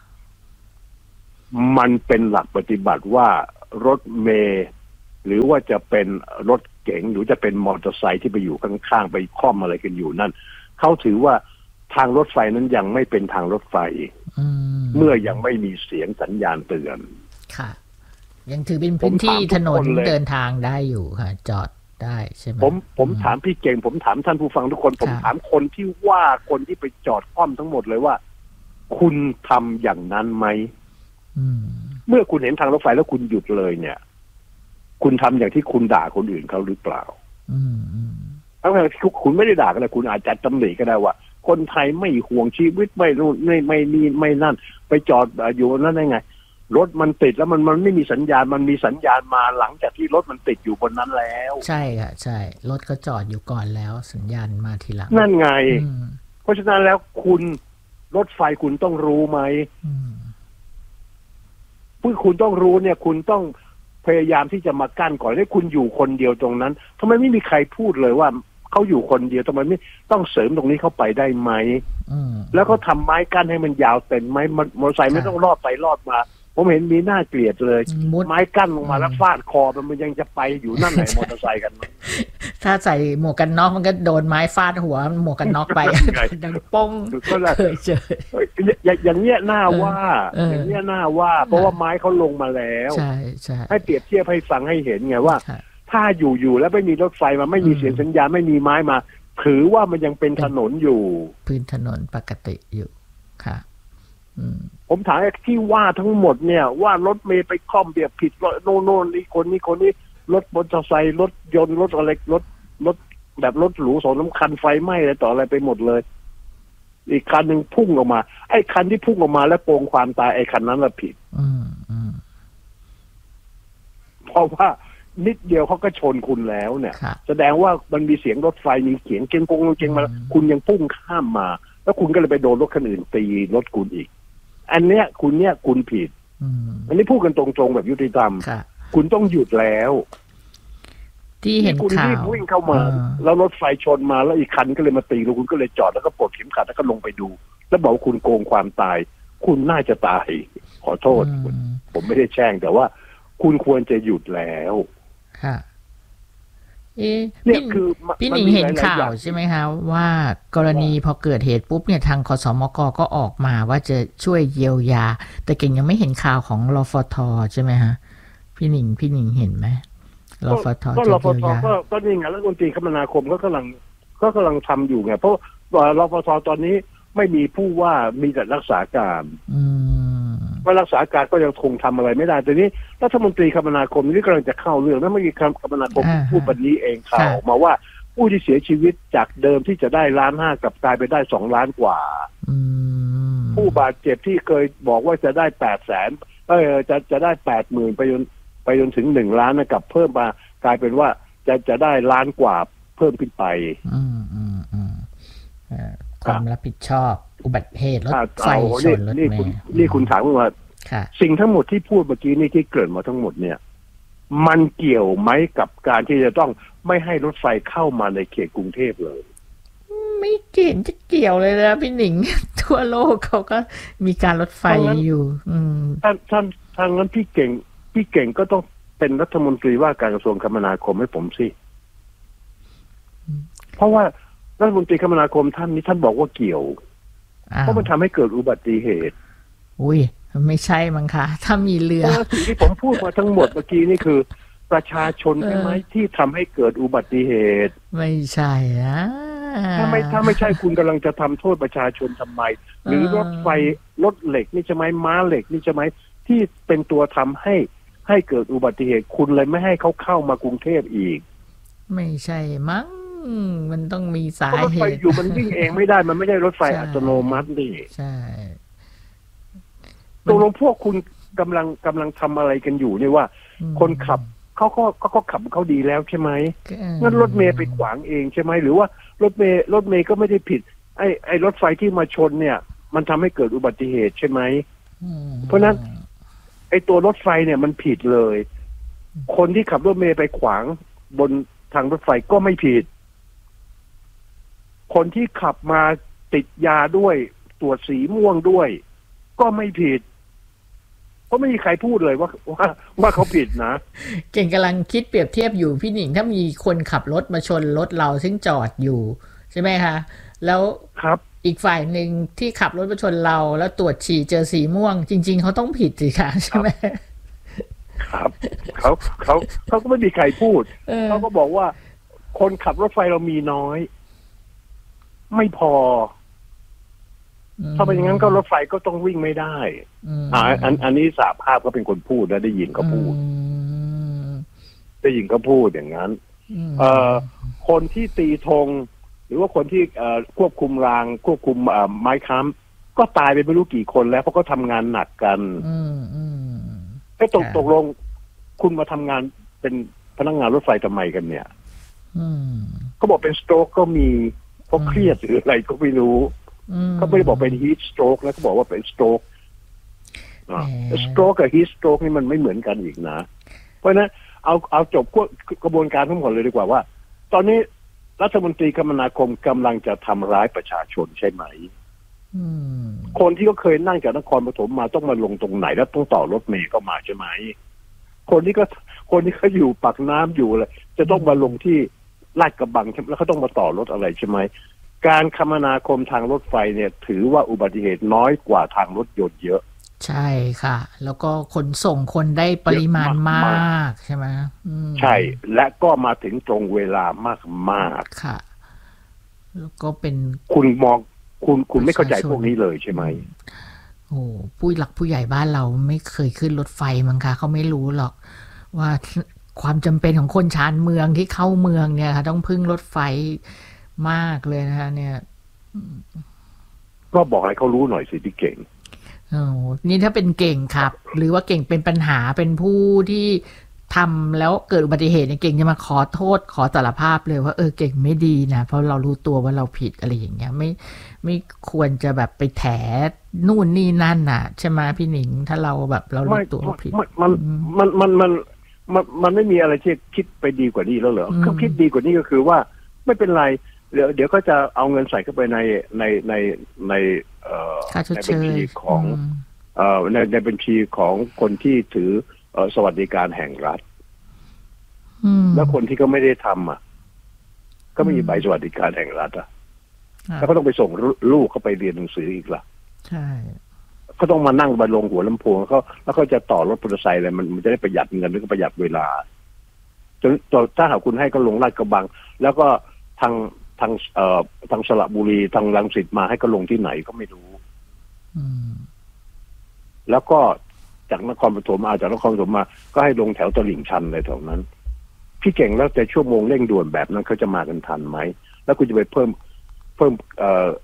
มันเป็นหลักปฏิบัติว่ารถเมล์หรือว่าจะเป็นรถเก๋งหรือจะเป็นมอเตอร์ไซค์ที่ไปอยู่ข้างๆไปค่อมอะไรกันอยู่นั่นเขาถือว่าทางรถไฟนั้นยังไม่เป็นทางรถไฟเมื่อยังไม่มีเสียงสัญญาณเตือนค่ะยังถือเป็นพื้นที่ถนนเดินทางได้อยู่ค่ะจอดได้ใช่ไหมผมผมถามพี่เก่งผมถามท่านผู้ฟังทุกคนผมถามคนที่ว่าคนที่ไปจอดค่อมทั้งหมดเลยว่าคุณทำอย่างนั้นไหมเมื่อคุณเห็นทางรถไฟแล้วคุณหยุดเลยเนี่ยคุณทำอย่างที่คุณด่าคนอื่นเขาหรือเปล่าทั้งที่คุณไม่ได้ด่ากันเลยคุณอาจจะตำหนิก็ได้ว่าคนไทยไม่ห่วงชีวิตไม่รู้ไม่ไม่นี่ไม่นั่นไปจอดอยู่นั่นได้ไงรถมันติดแล้วมันมันไม่มีสัญญาณมันมีสัญญาณมาหลังจากที่รถมันติดอยู่บนนั้นแล้วใช่ค่ะใช่รถก็จอดอยู่ก่อนแล้วสัญญาณมาทีหลังนั่นไงเพราะฉะนั้นแล้วคุณรถไฟคุณต้องรู้ไหมเพื่อคุณต้องรู้เนี่ยคุณต้องพยายามที่จะมากั้นก่อนให้คุณอยู่คนเดียวตรงนั้นทำไมไม่มีใครพูดเลยว่าเขาอยู่คนเดียวทำไมไม่ต้องเสริมตรงนี้เข้าไปได้ไหมแล้วก็ทำไม้กั้นให้มันยาวเต็มไหมมอเตอร์ไซค์ไม่ต้องลอดไปลอดมาผมเห็นมีหน้าเกลียดเลยไม้กั้นลงมาแล้วฟาดคอมันมันยังจะไปอยู่นั่นไหนมอเตอร์ไซค์กันถ้าใส่หมวกกันน็อกมันก็โดนไม้ฟาดหัวหมวกกันน็อกไปดังป้งเคยเจออย่างเนี้ยหน้าว่าอย่างเนี้ยหน้าว่าเพราะว่าไม้เขาลงมาแล้วใช่ใช่ให้เปรียบเทียบให้ฟังให้เห็นไงว่าถ้าอยู่อยู่แล้วไม่มีรถไฟมาไม่มีเสียงสัญญาณไม่มีไม้มาถือว่ามันยังเป็นถนนอยู่พื้นถนนปกติอยู่ค่ะผมถามที่ว่าทั้งหมดเนี่ยว่ารถเมย์ไปคล่อมเบียบผิดโน่นโน่นนี่คนนี้คนนี้รถมอเตอร์ไซค์รถยนต์รถอะไรรถรถแบบรถหรูสองน้ำคันไฟไหม้อะไรต่ออะไรไปหมดเลยอีกคันหนึ่งพุ่งออกมาไอ้คันที่พุ่งออกมาแล้วโกงความตายไอ้คันนั้นแหละผิดเพราะว่านิดเดียวเขาก็ชนคุณแล้วเนี่ยแสดงว่ามันมีเสียงรถไฟมีเสียงเกงกงเกงมาคุณยังพุ่งข้ามมาแล้วคุณก็เลยไปโดนรถคันอื่นตีรถคุณอีกอันเนี้ยคุณเนี้ยคุณผิดอันนี้พูดกันตรงๆแบบยุติธรรมคุณต้องหยุดแล้วที่เห็นข่าววิ่งเข้ามาแล้วรถไฟชนมาแล้วอีกคันก็เลยมาตีแล้วคุณก็เลยจอดแล้วก็ปลดเข็มขัดแล้วก็ลงไปดูแล้วบอกคุณโกงความตายคุณน่าจะตายขอโทษผมไม่ได้แช่งแต่ว่าคุณควรจะหยุดแล้วค่ะเอ๊ะพี่พี่หนิงเห็นข่าวใช่ไหมคะว่ากรณีพอเกิดเหตุปุ๊บเนี่ยทางคสมกก็ออกมาว่าจะช่วยเยียวยาแต่เก่งยังไม่เห็นข่าวของรฟท.ใช่ไหมฮะพี่หนิงพี่หนิงเห็นไหมรฟท. ก็รฟท.ก็ก็นี่ไงรัฐมนตรีคมนาคมก็กำลังก็กำลังทำอยู่ไงเพราะรฟท.ตอนนี้ไม่มีผู้ว่ามีแต่รักษาการว่ารักษาการก็ยังคงทำอะไรไม่ได้แต่นี้รัฐมนตรีคมนาคมนี่กำลังจะเข้าเรื่องแล้วเมื่อกี้คมนาคมพูดวันนี้เองข่าวออกมาว่าผู้ที่เสียชีวิตจากเดิมที่จะได้ล้านห้ากลับกลายไปได้สองล้านกว่าผู้บาดเจ็บที่เคยบอกว่าจะได้แปดแสนเออจะจะได้แปดหมื่นไปจนไปจนถึงหนึ่งล้านนะกับเพิ่มมากลายเป็นว่าจะจะได้ล้านกว่าเพิ่มขึ้นไปความรับผิดชอบอุบัติเหตุรถไฟชนรถเมล์นี่คุณถามว่าสิ่งทั้งหมดที่พูดเมื่อกี้นี่ที่เกริ่นมาทั้งหมดเนี่ยมันเกี่ยวไหมกับการที่จะต้องไม่ให้รถไฟเข้ามาในเขตกรุงเทพเลยไม่เกี่ยวจะเกี่ยวเลยนะพี่หนิงทั่วโลกเขาก็มีการรถไฟอยู่ท่านท่านทางนั้นพี่เก่งพี่เก่งก็ต้องเป็นรัฐมนตรีว่าการกระทรวงคมนาคมให้ผมสิเพราะว่ารัฐมนตรีคมนาคมท่านนี้ท่านบอกว่าเกี่ยวเพราะมันทำให้เกิดอุบัติเหตุอุ้ยไม่ใช่มั้งคะถ้ามีเรือสิ่งที่ผมพูดมาทั้งหมดเมื่อกี้นี่คือประชาชนใช่ไหมที่ทำให้เกิดอุบัติเหตุไม่ใช่นะถ้าไม่ถ้าไม่ใช่คุณกำลังจะทำโทษประชาชนทำไมหรือรถไฟรถเหล็กนี่ใช่ไหมม้าเหล็กนี่ใช่ไหมที่เป็นตัวทำให้ให้เกิดอุบัติเหตุคุณเลยไม่ให้เขาเข้ามากรุงเทพอีกไม่ใช่มั้งมันต้องมีสาเหตุรถไฟอยู่มันวิ่งเองไม่ได้มันไม่ได้รถไฟอัตโนมัตินี่ใช่ตกลงพวกคุณกำลังกำลังทำอะไรกันอยู่เนี่ยว่าคนขับเขาก็เขาขับเขาดีแล้วใช่ไหมงั้นรถเมย์ไปขวางเองใช่ไหมหรือว่ารถเมย์รถเมย์ก็ไม่ได้ผิดไอ้ไอ้รถไฟที่มาชนเนี่ยมันทำให้เกิดอุบัติเหตุใช่ไหมเพราะนั้นไอ้ตัวรถไฟเนี่ยมันผิดเลยคนที่ขับรถเมย์ไปขวางบนทางรถไฟก็ไม่ผิดคนที่ขับมาติดยาด้วยตรวจสีม่วงด้วยก็ไม่ผิดเพราะไม่มีใครพูดเลยว่าว่าว่าเขาผิดนะเก่งกำลังคิดเปรียบเทียบอยู่พี่หนิงถ้ามีคนขับรถมาชนรถเราซึ่งจอดอยู่ใช่ไหมคะแล้วครับอีกฝ่ายหนึ่งที่ขับรถมาชนเราแล้วตรวจฉี่เจอสีม่วงจริงๆเขาต้องผิดสิคะใช่ไหมครับเขาเขาเขาก็ไม่มีใครพูดเขาก็บอกว่าคนขับรถไฟเรามีน้อยไม่พอถ้าเป็นอย่างนั้นก็รถไฟก็ต้องวิ่งไม่ได้อ่าอันอันนี้สาภาพก็เป็นคนพูดและได้ยินเขาพูดได้ยินเขาพูดอย่างนั้นเอ่อคนที่ตีธงหรือว่าคนที่เอ่อควบคุมรางควบคุมเอ่อไม้ค้ำก็ตายไปไม่รู้กี่คนแล้วเพราะก็ทำงานหนักกันให้ตกตกลงคุณมาทำงานเป็นพนักงานรถไฟทำไมกันเนี่ยเขาบอกเป็นสโตรกก็มีราะเครียดหรืออะไรก็ไม่รู้เขาไม่ได้บอกเป็น heat stroke นะเขาบอกว่าเป็น stroke อ่า stroke กับ heat stroke นี่มันไม่เหมือนกันอีกนะเพราะฉะนั้นเอาเอาจบกระบวนการทั้งหมดเลยดีกว่าว่าตอนนี้รัฐมนตรีคมนาคมกำลังจะทำร้ายประชาชนใช่ไหมคนที่ก็เคยนั่งจากนครปฐมมาต้องมาลงตรงไหนแล้วต้องต่อรถเมล์ก็มาใช่ไหมคนที่ก็คนที่เขาอยู่ปากน้ำอยู่เลยจะต้องมาลงที่ลาดกระบังแล้วเขาต้องมาต่อรถอะไรใช่ไหมการคมนาคมทางรถไฟเนี่ยถือว่าอุบัติเหตุน้อยกว่าทางรถยนต์เยอะใช่ค่ะแล้วก็ขนส่งคนได้ปริมาณมากใช่ไหมใช่และก็มาถึงตรงเวลามากมากค่ะแล้วก็เป็นคุณมองคุณคุณไม่เข้าใจพวกนี้เลยใช่ไหมโอ้ผู้หลักผู้ใหญ่บ้านเราไม่เคยขึ้นรถไฟมั้งคะเขาไม่รู้หรอกว่าความจำเป็นของคนชานเมืองที่เข้าเมืองเนี่ยค่ะต้องพึ่งรถไฟมากเลยนะคะเนี่ยก็บอกให้เขารู้หน่อยสิที่เก่งโอ้นี่ถ้าเป็นเก่งครับหรือว่าเก่งเป็นปัญหาเป็นผู้ที่ทำแล้วเกิดอุบัติเหตุเนี่ยเก่งจะมาขอโทษขอสารภาพเลยว่าเออเก่งไม่ดีนะเพราะเรารู้ตัวว่าเราผิดอะไรอย่างเงี้ยไม่ไม่ควรจะแบบไปแถนู่นนี่นั่นน่ะใช่ไหมพี่หนิงถ้าเราแบบเรารู้ตัวว่าผิดมันมันมันมันมันมันไม่มีอะไรที่คิดไปดีกว่านี้แล้วเหรอเขาคิดดีกว่านี้ก็คือว่าไม่เป็นไรเดี๋ยวเดี๋ยวก็จะเอาเงินใส่เข้าไปในในในในเอ่อในบัญชีของเอ่อในในบัญชีของคนที่ถือเอ่อสวัสดิการแห่งรัฐแล้วคนที่ก็ไม่ได้ทำอ่ะก็ไม่มีใบสวัสดิการแห่งรัฐอ่ะแล้วก็ต้องไปส่งลูกเข้าไปเรียนหนังสืออีกล่ะใช่ก็ต้องมานั่งบนลงหัวลำโพงเขาแล้วก็จะต่อรถมอเตอร์ไซค์อะไรมันมันจะได้ประหยัดเงินแล้วก็ประหยัดเวลาจนถ้าหากคุณให้ก็ลงลาดกระบังแล้วก็ทางทางเอ่อทางสระบุรีทางรังสิตมาให้ก็ลงที่ไหนก็ไม่รู้แล้วก็จากนครปฐมมาจากนครปฐมมาก็ให้ลงแถวตลิ่งชันเลยแถวนั้นพี่เก่งแล้วแต่ชั่วโมงเร่งด่วนแบบนั้นเขาจะมากันทันไหมแล้วคุณจะไปเพิ่มเพิ่มเอ่อ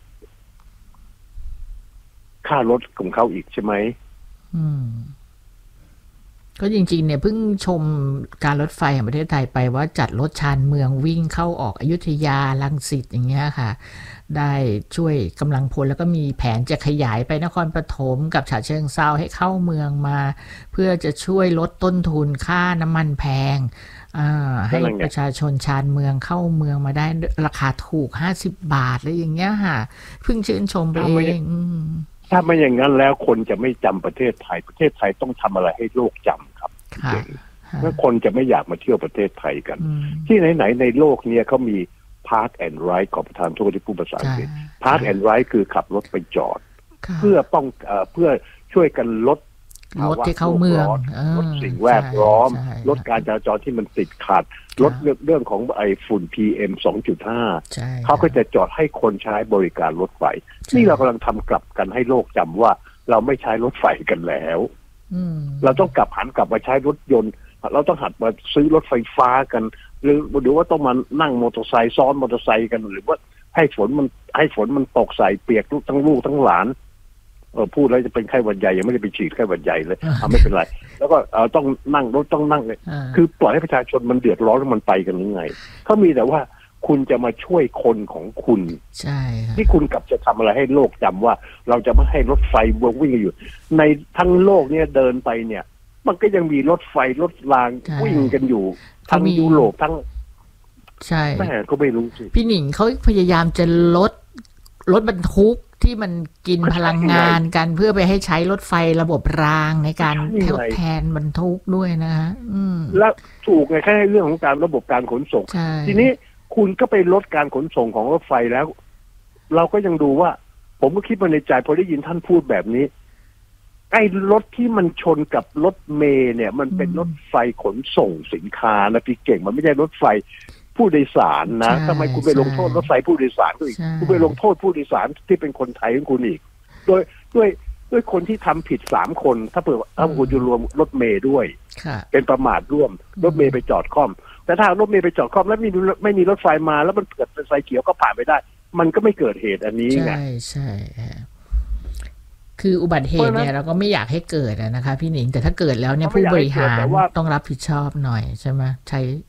ค่ารถของเขาอีกใช่ไหมอืมก็จริงๆเนี่ยเพิ่งชมการรถไฟแห่งประเทศไทยไปว่าจัดรถชานเมืองวิ่งเข้าออกอยุธยารังสิตอย่างเงี้ยค่ะได้ช่วยกำลังพลแล้วก็มีแผนจะขยายไปนครปฐมกับฉะเชิงเทราให้เข้าเมืองมาเพื่อจะช่วยลดต้นทุนค่าน้ำมันแพงให้ประชาชนชานเมืองเข้าเมืองมาได้ราคาถูกห้าสิบบาทอะไรอย่างเงี้ยค่ะเพิ่งชื่นชมไปเองถ้าไม่อย่างนั้นแล้วคนจะไม่จำประเทศไทยประเทศไทยต้องทำอะไรให้โลกจำครับเมื่อคนจะไม่อยากมาเที่ยวประเทศไทยกันที่ไหนๆในโลกเนี่ยเขามี Park and Ride ขอประทานโทษที่พูดภาษาอังกฤษ Park and Ride คือขับรถไปจอดเพื่อป้องเพื่อช่วยกันลดลดที่เข้าเมืองลดสิ่งแวดล้อมลดการจราจรที่มันติดขัดลดเรื่องของไอ้ฝุ่น พี เอ็ม สองจุดห้า เขาก็จะจอดให้คนใช้บริการรถไฟนี่เรากำลังทำกลับกันให้โลกจำว่าเราไม่ใช้รถไฟกันแล้วเราต้องกลับหันกลับมาใช้รถยนต์เราต้องหัดมาซื้อรถไฟฟ้ากันหรือหรือว่าต้องมานั่งมอเตอร์ไซค์ซ้อนมอเตอร์ไซค์กันหรือว่าให้ฝนมันให้ฝนมันตกใส่เปียกลูกทั้งลูกทั้งหลานเออพูดแล้วจะเป็นไข้หวัดใหญ่ยังไม่ได้ไปฉีดไข้หวัดใหญ่เลยอ่าไม่เป็นไรแล้วก็เออต้องนั่งรถต้องนั่งเลยคือปล่อยให้ประชาชนมันเดือดร้อนแล้วมันไปกันยังไงเขามีแต่ว่าคุณจะมาช่วยคนของคุณใช่ที่คุณกลับจะทำอะไรให้โลกจำว่าเราจะไม่ให้รถไฟวิ่งอยู่ในทั้งโลกเนี่ยเดินไปเนี่ยมันก็ยังมีรถไฟรถรางวิ่งกันอยู่ทั้งยุโรปทั้งใช่แม่ก็ไม่รู้สิพี่หนิงเขาพยายามจะลดรถบรรทุกที่มันกินพลังงานกันเพื่อไปให้ใช้รถไฟระบบรางในการแทนบรรทุกด้วยนะฮะแล้วถูกไงแค่เรื่องของการระบบการขนส่งทีนี้คุณก็ไปลดการขนส่งของรถไฟแล้วเราก็ยังดูว่าผมก็คิดมาในใจพอได้ยินท่านพูดแบบนี้ไอ้รถที่มันชนกับรถเมล์เนี่ยมันเป็นรถไฟขนส่งสินค้านะพี่เก่งมันไม่ใช่รถไฟผู้โดยสารนะทำไมคุณไปลงโทษรถไฟผู้โดยสารก็อีกคุณไปลงโทษผู้โดยสารที่เป็นคนไทยของคุณอีกโดยด้วยด้วยคนที่ทำผิดสามคนถ้าเผื่อถ้าคุณจะรวมรถเมล์ด้วยเป็นประมาทร่วมรถเมล์ไปจอดค่อมแต่ถ้ารถเมล์ไปจอดค่อมแล้วไม่มีไม่มีรถไฟมาแล้วมันเกิดเป็นไฟเขียวก็ผ่านไม่ได้มันก็ไม่เกิดเหตุอันนี้ไงใช่ใช่คืออุบัติเหตุเนี่ยเราก็ไม่อยากให้เกิดนะคะพี่หนิงแต่ถ้าเกิดแล้วเนี่ยผู้บริหารต้องรับผิดชอบหน่อยใช่ไหมใช้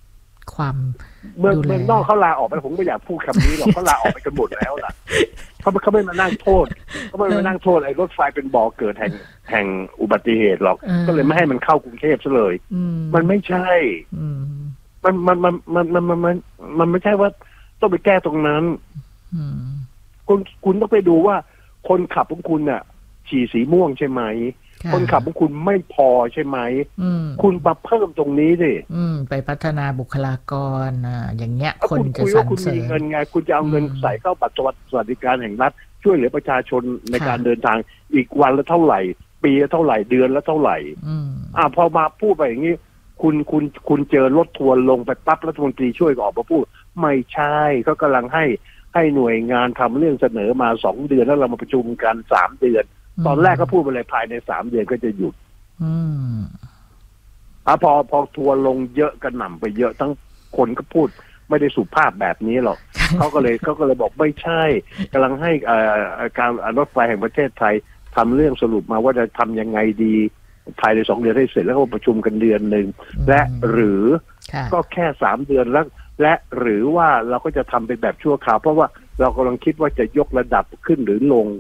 ความเมืองเมืองนอกเขาลาออกไปผมไม่อยากพูดคำนี้หรอกเขาลาออกไปกันหมดแล้วล่ะเขาเขาไม่มานั่งโทษเขาไม่มานั่งโทษไอ้รถไฟเป็นบ่อเกิดแห่งแห่งอุบัติเหตุหรอกก็เลยไม่ให้มันเข้ากรุงเทพซะเลยมันไม่ใช่มันมันมันมันมันมันมันมันไม่ใช่ว่าต้องไปแก้ตรงนั้นคุณคุณต้องไปดูว่าคนขับของคุณน่ะฉี่สีม่วงใช่ไหมคนขับของคุณไม่พอใช่ไหมคุณมาเพิ่มตรงนี้ดิไปพัฒนาบุคลากรอ่าอย่างเงี้ยคนจะสรรเสริญคุณมีเงินไงคุณจะเอาเงินใส่เข้าบัตรสวัสดิการแห่งรัฐช่วยเหลือประชาชนในการเดินทางอีกวันละเท่าไหร่ปีละเท่าไหร่เดือนละเท่าไหร่อ่าพอมาพูดไปอย่างนี้คุณคุณคุณเจอรถทัวร์ลงไปปั๊บรัฐมนตรีช่วยก็ออกมาพูดไม่ใช่เขากำลังให้ให้หน่วยงานทำเรื่องเสนอมาสองเดือนแล้วเรามาประชุมกันสามเดือนตอนแรกก็พูดไปเลยภายในสามเดือนก็จะหยุดอืมอ่ะพอพอทัวร์ลงเยอะกระหน่ำไปเยอะทั้งคนก็พูดไม่ได้สุภาพแบบนี้หรอก เขาก็เลยเขาก็เลยบอกไม่ใช่กำลังให้อ่าการรถไฟแห่งประเทศไทยทำเรื่องสรุปมาว่าจะทำยังไงดีภายในสองเดือนให้เสร็จแล้วก็ประชุมกันเดือนหนึ่งและหรือก็แค่สามเดือนแล้วและหรือว่าเราก็จะทำเป็นแบบชั่วคราวเพราะว่าเรากำลังคิดว่าจะยกระดับขึ้นหรือลง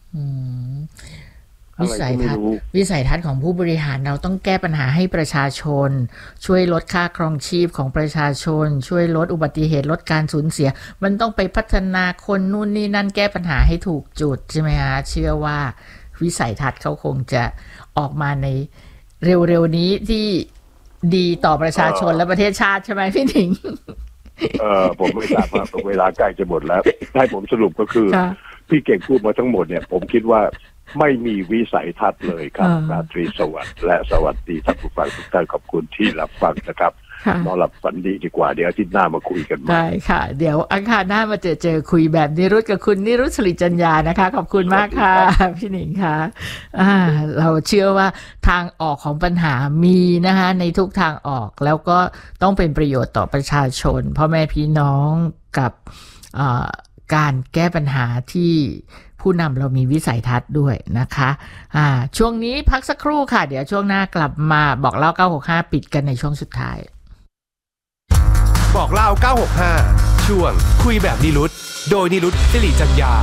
วิสัยทัศน์วิสัยทัศน์ของผู้บริหารเราต้องแก้ปัญหาให้ประชาชนช่วยลดค่าครองชีพของประชาชนช่วยลดอุบัติเหตุลดการสูญเสียมันต้องไปพัฒนาคนนู่นนี่นั่นแก้ปัญหาให้ถูกจุดใช่ไหมฮะเชื่อว่าวิสัยทัศน์เขาคงจะออกมาในเร็วๆนี้ที่ดีต่อประชาชนและประเทศชาติใช่ไหมพี่หนิงเออผมไม่ทราบว่าเวลาใกล้จะหมดแล้วให้ผมสรุปก็คือพี่เก่งพูดมาทั้งหมดเนี่ยผมคิดว่าไม่มีวิสัยทัศน์เลยครับราตรีสวัสดิ์และสวัสดีท่านผู้ฟังทุกท่านขอบคุณที่รับฟังนะครับนอนหลับฝันดีดีกว่าเดี๋ยวอาทิตย์หน้ามาคุยกันใหม่ได้ค่ะเดี๋ยวอังคารหน้ามาเจอเจอคุยแบบนิรุตกับคุณนิรุตศรีจัญญานะคะขอบคุณมากค่ะพี่หนิงค่ะอ่าเราเชื่อว่าทางออกของปัญหามีนะคะในทุกทางออกแล้วก็ต้องเป็นประโยชน์ต่อประชาชนพ่อแม่พี่น้องกับอ่าการแก้ปัญหาที่ผู้นำเรามีวิสัยทัศน์ด้วยนะคะอ่าช่วงนี้พักสักครู่ค่ะเดี๋ยวช่วงหน้ากลับมาบอกเล่าเก้าหกห้าปิดกันในช่วงสุดท้ายบอกเล่าเก้าหกห้าช่วงคุยแบบนิรุตโดยนิรุตศิริจัญญา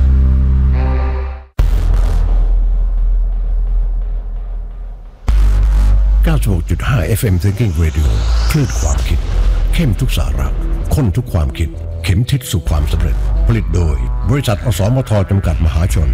เก้าสิบหกจุดห้า เอฟ เอ็ม Thinking Radio คลื่นความคิดเข้มทุกสาระข้นทุกความคิดเข็มทิศสู่ความสำเร็จผลิตโดยบริษัทอสมทจำกัดมหาชน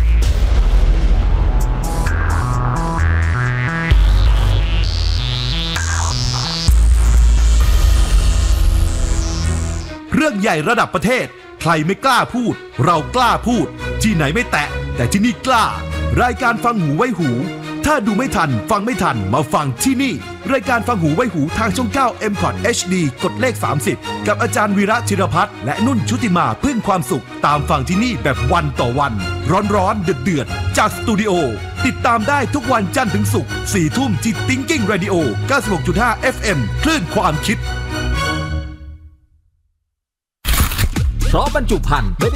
เรื่องใหญ่ระดับประเทศใครไม่กล้าพูดเรากล้าพูดที่ไหนไม่แตะแต่ที่นี่กล้ารายการฟังหูไว้หูถ้าดูไม่ทันฟังไม่ทันมาฟังที่นี่รายการฟังหูไว้หูทางช่องเก้า เอ็ม คอท เอช ดี กดเลขสามสิบกับอาจารย์วีระธิรพัฒน์และนุ่นชุติมาพึ่งความสุขตามฟังที่นี่แบบวันต่อวันร้อนๆเดือดๆจากสตูดิโอติดตามได้ทุกวันจันทร์ถึงศุกร์สี่ทุ่มที่ Thinking Radio เก้าสิบหกจุดห้า เอฟ เอ็ม คลื่นความคิดเพราะบรรจุภัณฑ์